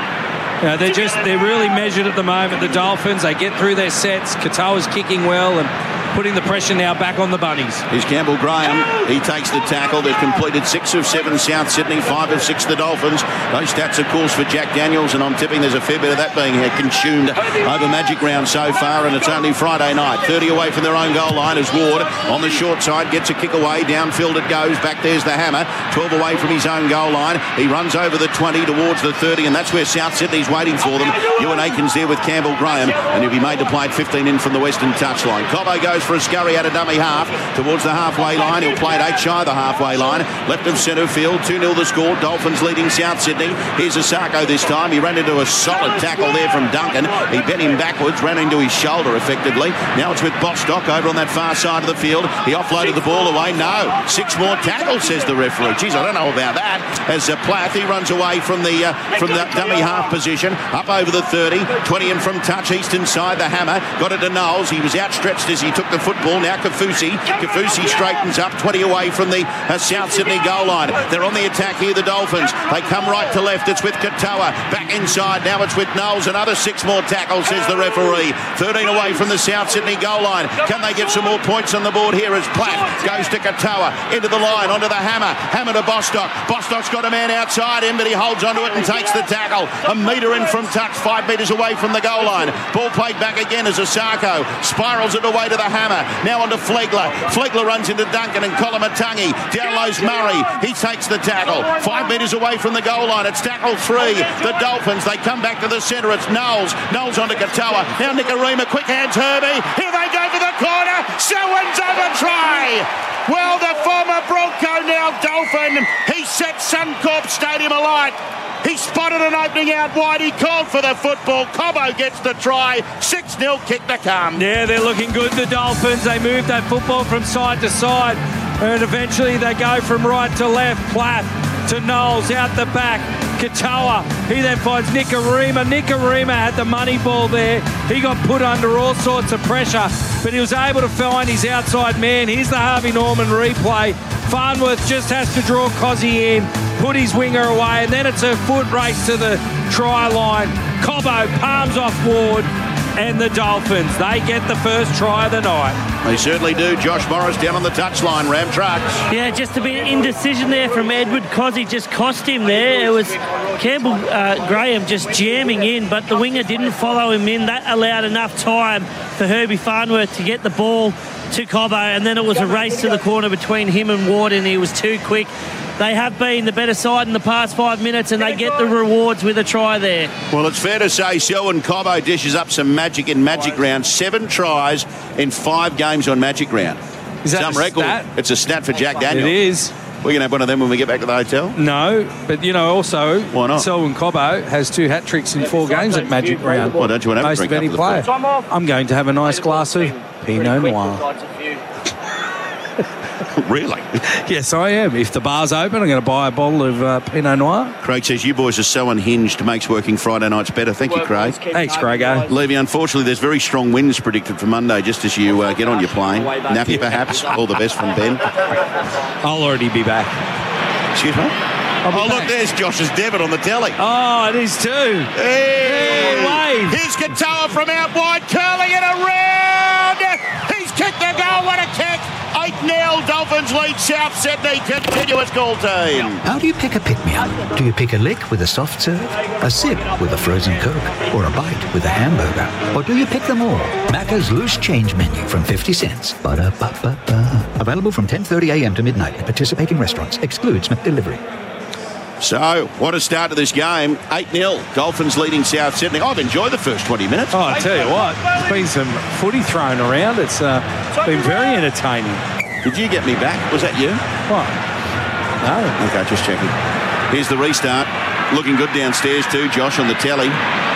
they're really measured at the moment, the Dolphins. They get through their sets. Katoa's kicking well and putting the pressure now back on the Bunnies. Here's Campbell Graham. He takes the tackle. They've completed 6 of 7 South Sydney, 5 of 6 the Dolphins. Those stats, of course, for Jack Daniels, and I'm tipping there's a fair bit of that being consumed over Magic Round so far, and it's only Friday night. 30 away from their own goal line as Ward on the short side gets a kick away. Downfield it goes. Back there's the hammer. 12 away from his own goal line. He runs over the 20 towards the 30, and that's where South Sydney's waiting for them. Ewan Aikens there with Campbell Graham, and he'll be made to play at 15 in from the western touchline. Cobbo goes for a scurry out of dummy half towards the halfway line. He'll play it 8 shy of the halfway line. Left of centre field. 2-0 the score. Dolphins leading South Sydney. Here's Asako this time. He ran into a solid tackle there from Duncan. He bent him backwards, ran into his shoulder effectively. Now it's with Bostock over on that far side of the field. He offloaded the ball away. No. 6 more tackles, says the referee. Jeez, I don't know about that. As Plath, he runs away from the dummy half position. Up over the 30. 20 in from touch. East inside the hammer. Got it to Knowles. He was outstretched as he took the football. Now Kafusi straightens up. 20 away from the South Sydney goal line. They're on the attack here, the Dolphins. They come right to left. It's with Katoa. Back inside. Now it's with Knowles. Another 6 more tackles, says the referee. 13 away from the South Sydney goal line. Can they get some more points on the board here as Platt goes to Katoa. Into the line, onto the hammer. Hammer to Bostock. Bostock's got a man outside him, but he holds onto it and takes the tackle. A metre in from touch, 5 metres away from the goal line. Ball played back again as Asako spirals it away to the hammer. Now onto Flegler. Flegler runs into Duncan and Kolomatangi. Down low's Murray. He takes the tackle. 5 metres away from the goal line. It's tackle 3. The Dolphins, they come back to the centre. It's Knowles. Knowles onto Katoa. Now Nicarima. Quick hands Herbie. Here they go for the corner. Selwyn's over try. Well, the former Bronco, now Dolphin. He set Suncorp Stadium alight. He spotted an opening out wide. He called for the football. Cobbo gets the try. 6-0 kick to come. Yeah, they're looking good, the Dolphins. They move that football from side to side, and eventually they go from right to left. Platt to Knowles out the back. Katoa. He then finds Nicarima. Nicarima had the money ball there. He got put under all sorts of pressure, but he was able to find his outside man. Here's the Harvey Norman replay. Farnworth just has to draw Cozzy in, put his winger away, and then it's a foot race to the try line. Cobbo palms off Ward, and the Dolphins, they get the first try of the night. They certainly do. Josh Morris down on the touchline. Ram trucks. Yeah, just a bit of indecision there from Edward Cozzy. Just cost him there. It was Campbell Graham just jamming in, but the winger didn't follow him in. That allowed enough time for Herbie Farnworth to get the ball to Cobbo, and then it was a race to the corner between him and Ward, and he was too quick. They have been the better side in the past 5 minutes, and they get the rewards with a try there. Well, it's fair to say Selwyn Cobbo dishes up some magic in Magic Round. 7 tries in 5 games on Magic Round. Is that some record? Stat? It's a stat for Jack Daniels. It is. We're going to have one of them when we get back to the hotel? No, but, also... Why not? Selwyn Cobbo has 2 hat-tricks in 4 games at Magic Round. Why don't you want to have Most a of drink any player. I'm going to have a nice glass of Pinot Noir. Really? Yes, I am. If the bar's open, I'm going to buy a bottle of Pinot Noir. Craig says, you boys are so unhinged, makes working Friday nights better. Thank you, Craig. Thanks, Craigo. Levy, unfortunately, there's very strong winds predicted for Monday just as you get on your plane. Nappy, perhaps. All the best from Ben. I'll already be back. Excuse me? Look, there's Josh's debit on the telly. Oh, it is too. Hey! Wave. Here's Katoa from out wide, curling it around. He's kicked the goal. What a kick. 8-0. Dolphins lead South Sydney. Continuous call team. How do you pick a pick-me-up? Do you pick a lick with a soft serve, a sip with a frozen Coke, or a bite with a hamburger? Or do you pick them all? Macca's Loose Change Menu from 50 cents. Ba-da-ba-ba-ba. Available from 10:30 a.m. to midnight at participating restaurants. Excludes McDelivery. So, what a start to this game. 8-0. Dolphins leading South Sydney. I've enjoyed the first 20 minutes. Oh, I tell you what, there's been some footy thrown around. It's been very entertaining. Did you get me back? Was that you? What? No. Okay, just checking. Here's the restart. Looking good downstairs too, Josh, on the telly.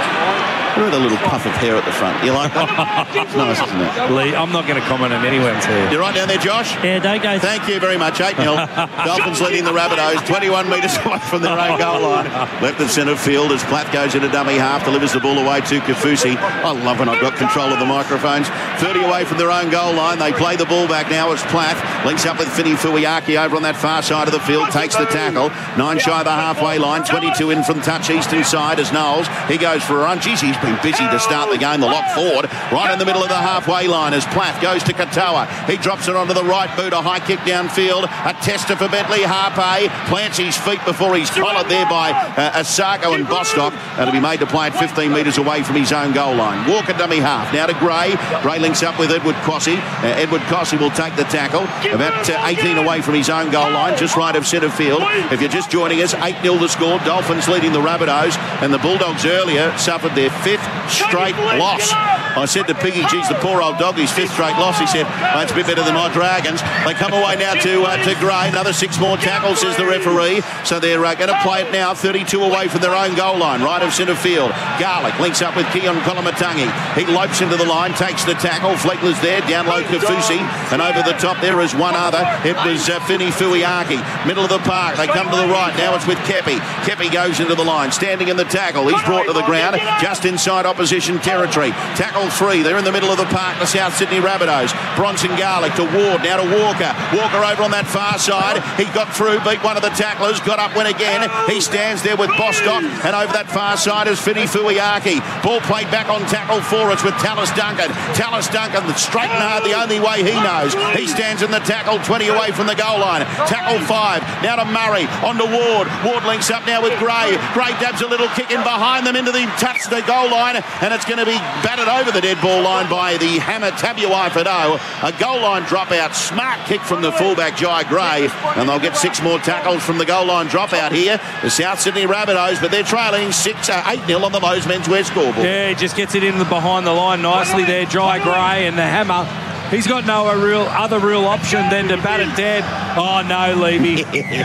Look at the little puff of hair at the front. You like that? It's nice, isn't it? Lee, I'm not going to comment on anyone's hair. You're right down there, Josh? Yeah, don't go. Thank you very much. 8-0. Dolphins leading the Rabbitohs 21 metres away from their own goal line. Left of centre field as Platt goes into dummy half, delivers the ball away to Kafusi. I love when I've got control of the microphones. 30 away from their own goal line. They play the ball back now as Platt links up with Fini Fuiaki over on that far side of the field, takes the tackle. 9 shy of the halfway line, 22 in from touch eastern side as Knowles. He goes for a run. Geez, he's been busy to start the game. The lock forward right in the middle of the halfway line as Platt goes to Katoa. He drops it onto the right boot. A high kick downfield. A tester for Bentley. Harpe plants his feet before he's collared there by Asako and Bostock. It'll be made to play at 15 metres away from his own goal line. Walker dummy half. Now to Gray. Gray links up with Edward Cossey. Edward Cossey will take the tackle. About 18 away from his own goal line, just right of centre field. If you're just joining us, 8-0 the score. Dolphins leading the Rabbitohs, and the Bulldogs earlier suffered their 5th straight loss. I said to Piggy, geez, the poor old dog, his 5th straight loss. He said, oh, it's a bit better than my Dragons. They come away now to Gray. Another 6 more tackles, says the referee. So they're going to play it now, 32 away from their own goal line, right of centre field. Garlick links up with Keon Kolomatangi. He lopes into the line, takes the tackle. Fleckler's there, down low Kafusi. And over the top there is one other. It was Fini Fuiaki. Middle of the park. They come to the right. Now it's with Kepi. Kepi goes into the line, standing in the tackle. He's brought to the ground, just inside opposition territory. Tackle 3. They're in the middle of the park, the South Sydney Rabbitohs. Bronson Garlick to Ward, now to Walker. Walker over on that far side. He got through, beat one of the tacklers, got up, went again. He stands there with Bostock, and over that far side is Fini Fuiaki. Ball played back on tackle 4. It's with Tallis Duncan. Tallis Duncan, straight and hard, the only way he knows. He stands in the tackle, 20 away from the goal line. Tackle 5. Now to Murray, on to Ward. Ward links up now with Gray. Gray dabs a little kick in behind them into the touch the goal line, and it's going to be batted over the dead ball line by the hammer Tabuai Fado. A goal line dropout, smart kick from the fullback Jai Gray, and they'll get 6 more tackles from the goal line dropout here. The South Sydney Rabbitohs, but they're trailing 8-0 on the Lowe's menswear scoreboard. Yeah, he just gets it in behind the line nicely there, Jai Gray, and the hammer. He's got no other real option than to bat it dead. Oh no, Levy.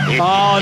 Oh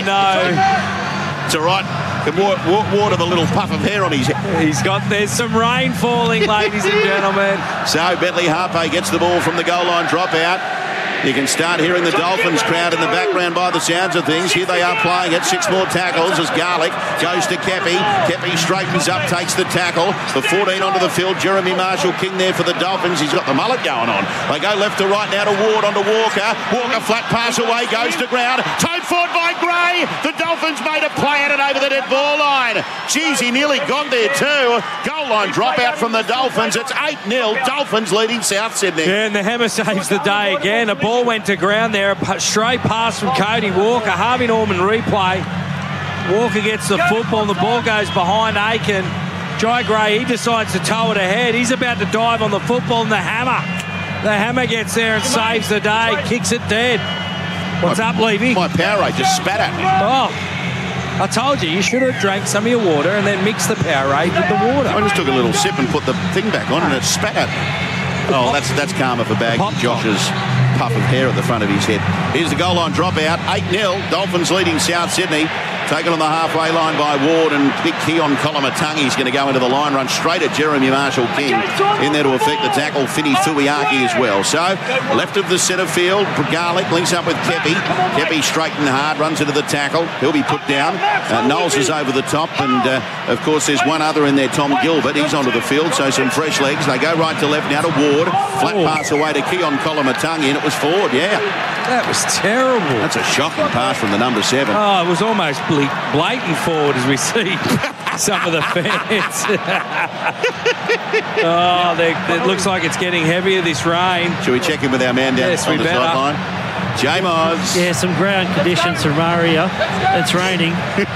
no. It's all right. Can water the little puff of hair on his head. There's some rain falling, ladies and gentlemen. So Bentley Harpe gets the ball from the goal line dropout. You can start hearing the Dolphins crowd in the background by the sounds of things. Here they are playing it. 6 more tackles as Garlick goes to Kepi. Kepi straightens up, takes the tackle. The 14 onto the field. Jeremy Marshall-King there for the Dolphins. He's got the mullet going on. They go left to right now to Ward, onto Walker. Walker flat pass away, goes to ground. Towed forward by Gray. The Dolphins made a play at it over the dead ball line. Geez, he nearly got there too. Goal line dropout from the Dolphins. It's 8-0. Dolphins leading South Sydney. Yeah, and the hammer saves the day again. A ball went to ground there. A straight pass from Cody Walker. Harvey Norman replay. Walker gets the football and the ball goes behind Aiken. Jai Gray, he decides to tow it ahead. He's about to dive on the football and the hammer gets there and saves the day. Kicks it dead. What's up, Levy? My Powerade just spat at me. Oh, I told you should have drank some of your water and then mixed the Powerade with the water. I just took a little sip and put the thing back on and it spat at me. Oh, that's karma for bagging Josh's puff of hair at the front of his head. Here's the goal line dropout. 8-0. Dolphins leading South Sydney. Taken on the halfway line by Ward, and big Keon Kolomatangi is going to go into the line, run straight at Jeremy Marshall-King. In there to affect the tackle, Fini Fuiaki as well. So, left of the centre field, Garlick links up with Kepi. Kepi straight and hard, runs into the tackle. He'll be put down. Knowles is over the top, and of course there's one other in there, Tom Gilbert. He's onto the field, so some fresh legs. They go right to left now to Ward. Flat pass away to Keon Kolomatangi, and it was forward, yeah. That was terrible. That's a shocking pass from the number 7. Oh, it was almost blatant forward as we see some of the fans. It looks like it's getting heavier, this rain. Should we check in with our man down on the sideline? J-Moz. Yeah, some ground conditions from Maria. It's raining.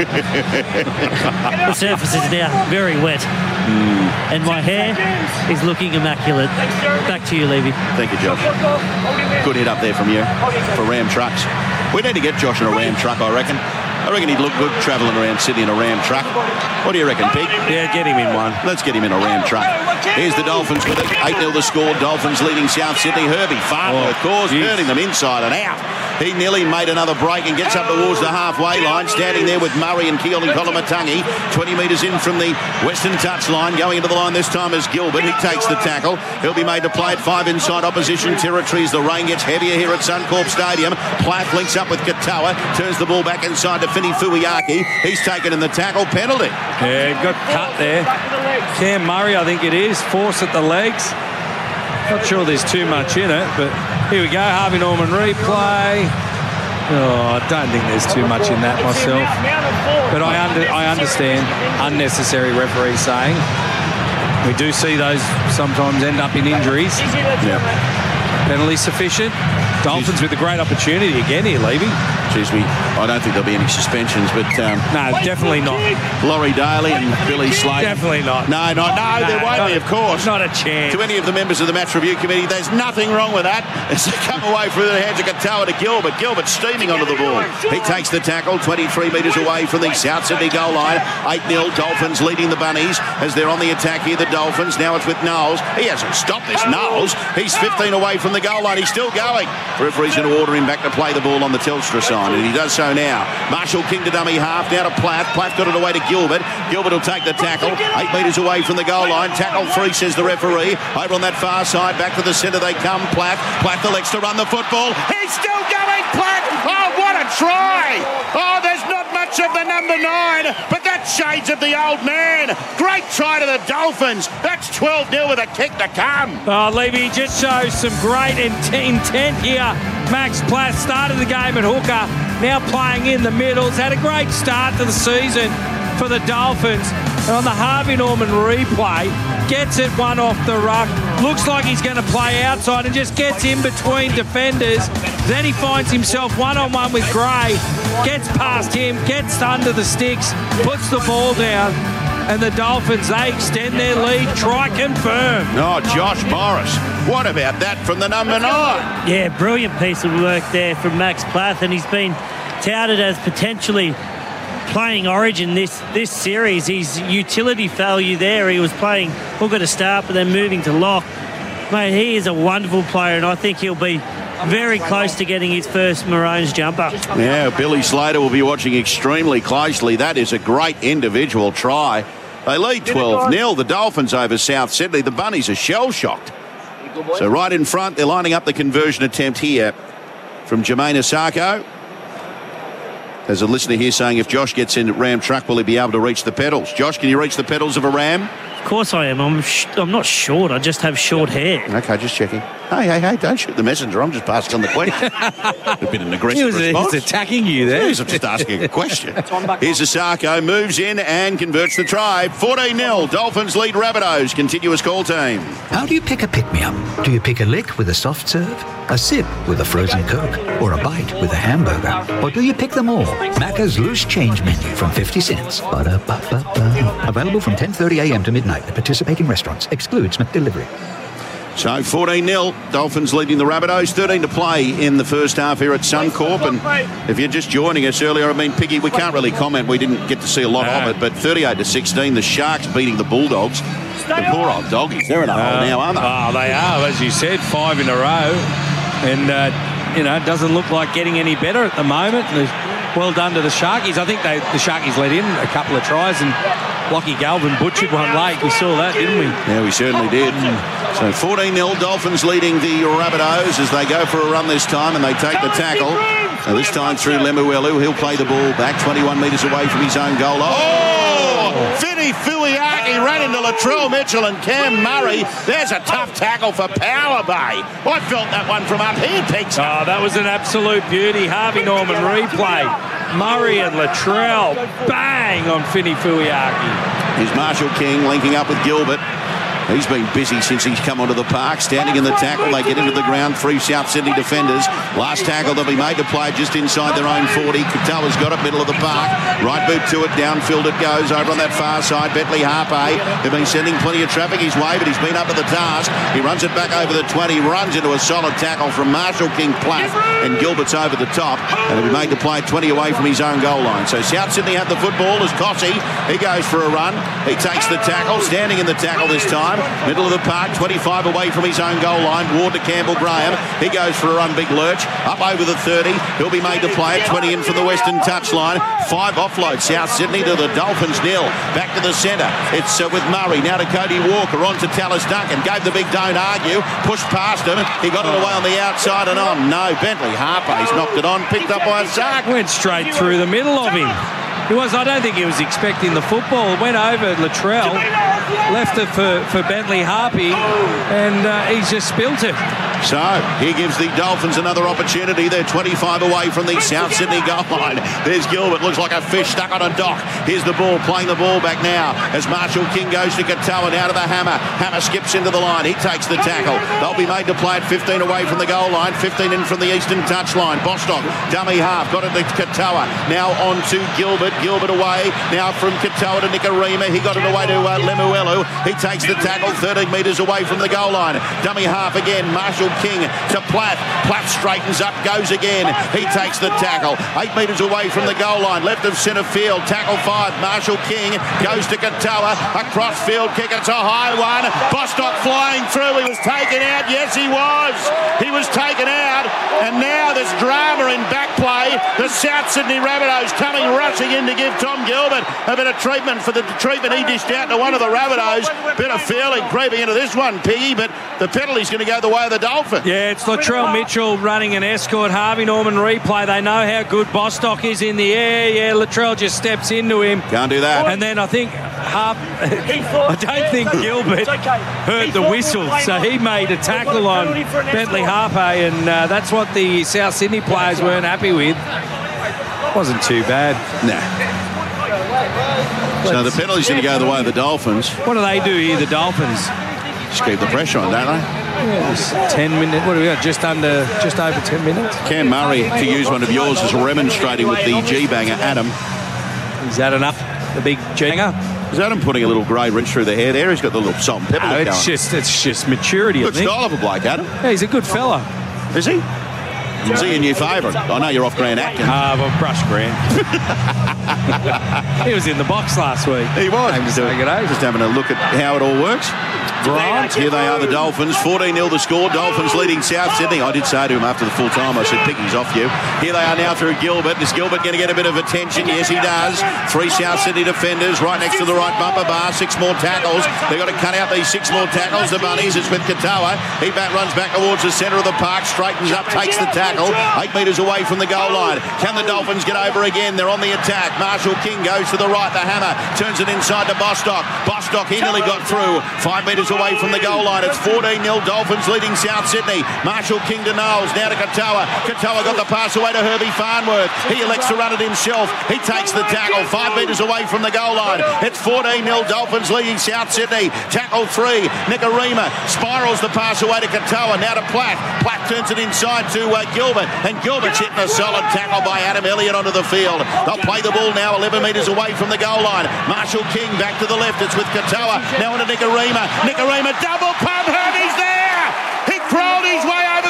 The surface is now very wet. And my hair is looking immaculate. Back to you, Levy. Thank you, Josh. Good hit up there from you for Ram trucks. We need to get Josh in a Ram truck, I reckon. I reckon he'd look good travelling around Sydney in a Ram truck. What do you reckon, Pete? Yeah, get him in one. Let's get him in a Ram truck. Here's the Dolphins with it. 8-0 the score. Dolphins leading South Sydney. Herbie Farmer, of course, turning them inside and out. He nearly made another break and gets up towards the halfway line, standing there with Murray and Keelan Kolomatangi. 20 metres in from the western touchline. Going into the line this time is Gilbert. He takes the tackle. He'll be made to play at 5 inside opposition territory as the rain gets heavier here at Suncorp Stadium. Plath links up with Katoa. Turns the ball back inside to Fini Fuiaki. He's taken in the tackle. Penalty. Yeah, got cut there. Cam Murray, I think it is. Force at the legs. Not sure there's too much in it, but here we go. Harvey Norman replay. Oh, I don't think there's too much in that myself. But I understand unnecessary referee saying. We do see those sometimes end up in injuries. Yeah. Penalty sufficient. Dolphins with a great opportunity again here, Levy. Excuse me. I don't think there'll be any suspensions, but... no, definitely not. Laurie Daly and Billy Slater. Definitely not. No, there won't be, of course. Not a chance. To any of the members of the match review committee, there's nothing wrong with that. It's a come away through the hands of Katoa to Gilbert. Gilbert steaming onto the ball. He takes the tackle 23 metres away from the South Sydney goal line. 8-0, Dolphins leading the Bunnies as they're on the attack here, the Dolphins. Now it's with Knowles. He hasn't stopped this, Knowles. He's 15 away from the goal line. He's still going. Referee's going to order him back to play the ball on the Telstra sign, and he does so now. Marshall-King to dummy half, now to Plath. Plath got it away to Gilbert. Gilbert will take the tackle. 8 metres away from the goal line. Tackle 3, says the referee. Over on that far side, back to the centre they come. Plath elects to run the football. He's still going, Plath! Oh, what a try! Oh, there's not much of the number 9, but that's shades of the old man. Great try to the Dolphins. That's 12-0 with a kick to come. Oh, Levy just shows some great intent here. Max Plath started the game at hooker, now playing in the middles. Had a great start to the season for the Dolphins. And on the Harvey Norman replay, gets it one off the ruck. Looks like he's going to play outside and just gets in between defenders. Then he finds himself one-on-one with Gray. Gets past him, gets under the sticks, puts the ball down. And the Dolphins, they extend their lead. Try confirm. Oh, Josh Morris. What about that from the number 9? Yeah, brilliant piece of work there from Max Plath, and he's been touted as potentially playing Origin this series. His utility value there, he was playing hooker to start, but then moving to lock. Mate, he is a wonderful player, and I think he'll be very close to getting his first Maroons jumper. Yeah, Billy Slater will be watching extremely closely. That is a great individual try. They lead 12-0. The Dolphins over South Sydney. The Bunnies are shell-shocked. So right in front, they're lining up the conversion attempt here from Jermaine Asako. There's a listener here saying if Josh gets in Ram truck, will he be able to reach the pedals? Josh, can you reach the pedals of a Ram? Of course I am. I'm not short. I just have short hair. Okay, just checking. Hey, don't shoot the messenger. I'm just passing on the question. A bit of an aggressive response. He's attacking you there. Yes, I'm just asking a question. Here's Asako, moves in and converts the try. 14-0, Dolphins lead Rabbitohs. Continuous call team. How do you pick a pick-me-up? Do you pick a lick with a soft serve, a sip with a frozen Coke, or a bite with a hamburger? Or do you pick them all? Macca's loose change menu from 50 cents. Ba-da-ba-ba-ba. Available from 10:30 a.m. to midnight at participating restaurants. Excludes McDelivery. So 14-0, Dolphins leading the Rabbitohs. 13 to play in the first half here at Suncorp. And if you're just joining us earlier, Piggy, we can't really comment. We didn't get to see a lot of it. But 38-16, the Sharks beating the Bulldogs. The poor old doggies. They're in a hole now, aren't they? Oh, they are. As you said, 5 in a row. And, it doesn't look like getting any better at the moment. Well done to the Sharkies. I think the Sharkies let in a couple of tries and Lockie Galvin butchered one late. We saw that, didn't we? Yeah, we certainly did. So 14-0 Dolphins leading the Rabbitohs as they go for a run this time and they take the tackle. So this time through Lemuelu. He'll play the ball back 21 metres away from his own goal. Vinny Fuiaki ran into Latrell Mitchell and Cam Murray. There's a tough tackle for Power Bay. I felt that one from up here, Peaks. Oh, that was an absolute beauty. Harvey Norman replay. Murray and Latrell bang on Vinny Fuiaki. Here's Marshall King linking up with Gilbert. He's been busy since he's come onto the park. Standing in the tackle, they get into the ground. 3 South Sydney defenders. Last tackle, they'll be made to play just inside their own 40. Katoa's got it, middle of the park. Right boot to it, downfield it goes. Over on that far side, Bentley Harpe. They've been sending plenty of traffic his way, but he's been up to the task. He runs it back over the 20, runs into a solid tackle from Marshall King Platt, and Gilbert's over the top. And he'll be made to play 20 away from his own goal line. So South Sydney have the football as Cossie. He goes for a run. He takes the tackle, standing in the tackle this time. Middle of the park, 25 away from his own goal line. Ward to Campbell Graham. He goes for a run, big lurch. Up over the 30. He'll be made to play it. 20 in from the western touchline. 5 offloads. South Sydney to the Dolphins 0. Back to the centre. It's with Murray. Now to Cody Walker. On to Tallis Duncan. Gave the big don't argue. Pushed past him. He got it away on the outside and on. No, Bentley Harpe's knocked it on. Picked up by a Sark. Went straight through the middle of him. I don't think he was expecting the football. Went over Latrell, left it for Bentley Harpe, and he's just spilt it. So he gives the Dolphins another opportunity. They're 25 away from the South Sydney goal line. There's Gilbert, looks like a fish stuck on a dock. Here's the ball, playing the ball back now as Marshall King goes to Katoa, now to the Hammer. Hammer skips into the line. He takes the tackle. They'll be made to play at 15 away from the goal line, 15 in from the eastern touchline. Bostock, dummy half, got it to Katoa. Now on to Gilbert. Gilbert away. Now from Katoa to Nicarima. He got it away to Lemuelu. He takes the tackle 13 metres away from the goal line. Dummy half again. Marshall King to Platt. Platt straightens up, goes again. He takes the tackle. 8 metres away from the goal line. Left of centre field. Tackle 5. Marshall King goes to Katoa. A cross field kick. It's a high one. Bostock flying through. He was taken out. Yes, he was. He was taken out. And now there's drama in back play. The South Sydney Rabbitohs coming rushing in to give Tom Gilbert a bit of treatment for the treatment he dished out to one of the Rabbitohs. Bit of feeling creeping into this one, Piggy, but the penalty's going to go the way of the Dolphins. Yeah, it's Latrell Mitchell running an escort. Harvey Norman replay. They know how good Bostock is in the air. Yeah, Latrell just steps into him. Can't do that. And then I think I don't think Gilbert heard the whistle, so he made a tackle on Bentley Harpe, and that's what the South Sydney players weren't happy with. Wasn't too bad. Nah. So the penalty's going to go the way of the Dolphins. What do they do here, the Dolphins? Just keep the pressure on, don't they? Yeah, 10 minutes. What do we got? Just over 10 minutes. Cam Murray, to use one of yours, is remonstrating with the G-banger, Adam. Is that enough? The big G-banger? Is Adam putting a little grey rinse through the hair there? He's got the little salt and pepper look going. It's just maturity, good I think. Style of a bloke, Adam. Yeah, he's a good fella. Is he? Is he a new favourite? I know you're off Grant Atkins. Well, brush Grant. He was in the box last week. He was. Just having a look at how it all works. Right. Here they are, the Dolphins. 14-0 the score. Dolphins leading South Sydney. I did say to him after the full time, I said, Picky's off you. Here they are now through Gilbert. Is Gilbert going to get a bit of attention? Yes, he does. 3 South Sydney defenders right next to the right bumper bar. 6 more tackles. They've got to cut out these 6 more tackles. The Bunnies, it's with Katoa. He runs back towards the centre of the park, straightens up, takes the tackle. 8 metres away from the goal line. Can the Dolphins get over again? They're on the attack. Marshall King goes to the right. The Hammer turns it inside to Bostock. Bostock, he nearly got through. 5 metres away from the goal line. It's 14-0 Dolphins leading South Sydney. Marshall King to Knowles. Now to Katoa. Katoa got the pass away to Herbie Farnworth. He elects to run it himself. He takes the tackle. 5 metres away from the goal line. It's 14-0 Dolphins leading South Sydney. Tackle 3. Nicarima spirals the pass away to Katoa. Now to Platt. Platt turns it inside to Gilbert. And Gilbert's hitting a solid tackle by Adam Elliott onto the field. They'll play the ball now 11 metres away from the goal line. Marshall King back to the left. It's with Katoa. Now into Nicarima. Nicarima double pump. Herbie's there. He crawled his way over the touch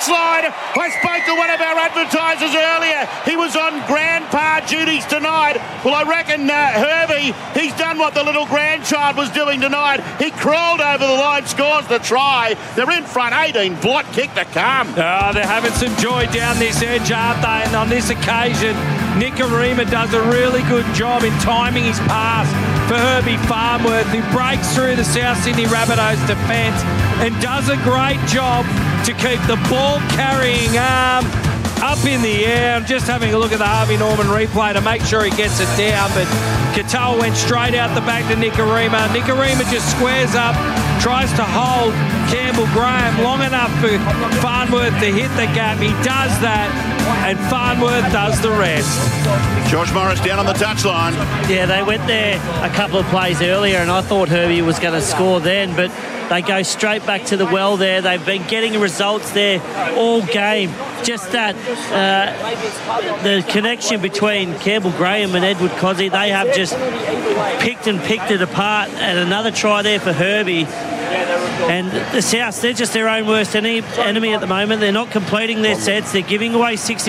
touchline. I spoke to one of our advertisers earlier. He was on grandpa duties tonight. Well, I reckon Herbie, he's done what the little grandchild was doing tonight. He crawled over the line, scores the try. They're in front, 18, blot kick to come. Oh, they're having some joy down this edge, aren't they? And on this occasion, Nikorima does a really good job in timing his pass for Herbie Farnworth, who breaks through the South Sydney Rabbitohs defence and does a great job to keep the ball carrying arm up in the air. I'm just having a look at the Harvey Norman replay to make sure he gets it down, but Katoa went straight out the back to Nikorima. Nikorima just squares up, tries to hold Campbell Graham long enough for Farnworth to hit the gap. He does that, and Farnworth does the rest. Josh Morris down on the touchline. Yeah, they went there a couple of plays earlier, and I thought Herbie was going to score then, but they go straight back to the well there. They've been getting results there all game. Just that, the connection between Campbell Graham and Edward Cozzy, they have just picked it apart. And another try there for Herbie. And the South, they're just their own worst enemy at the moment. They're not completing their sets. They're giving away 6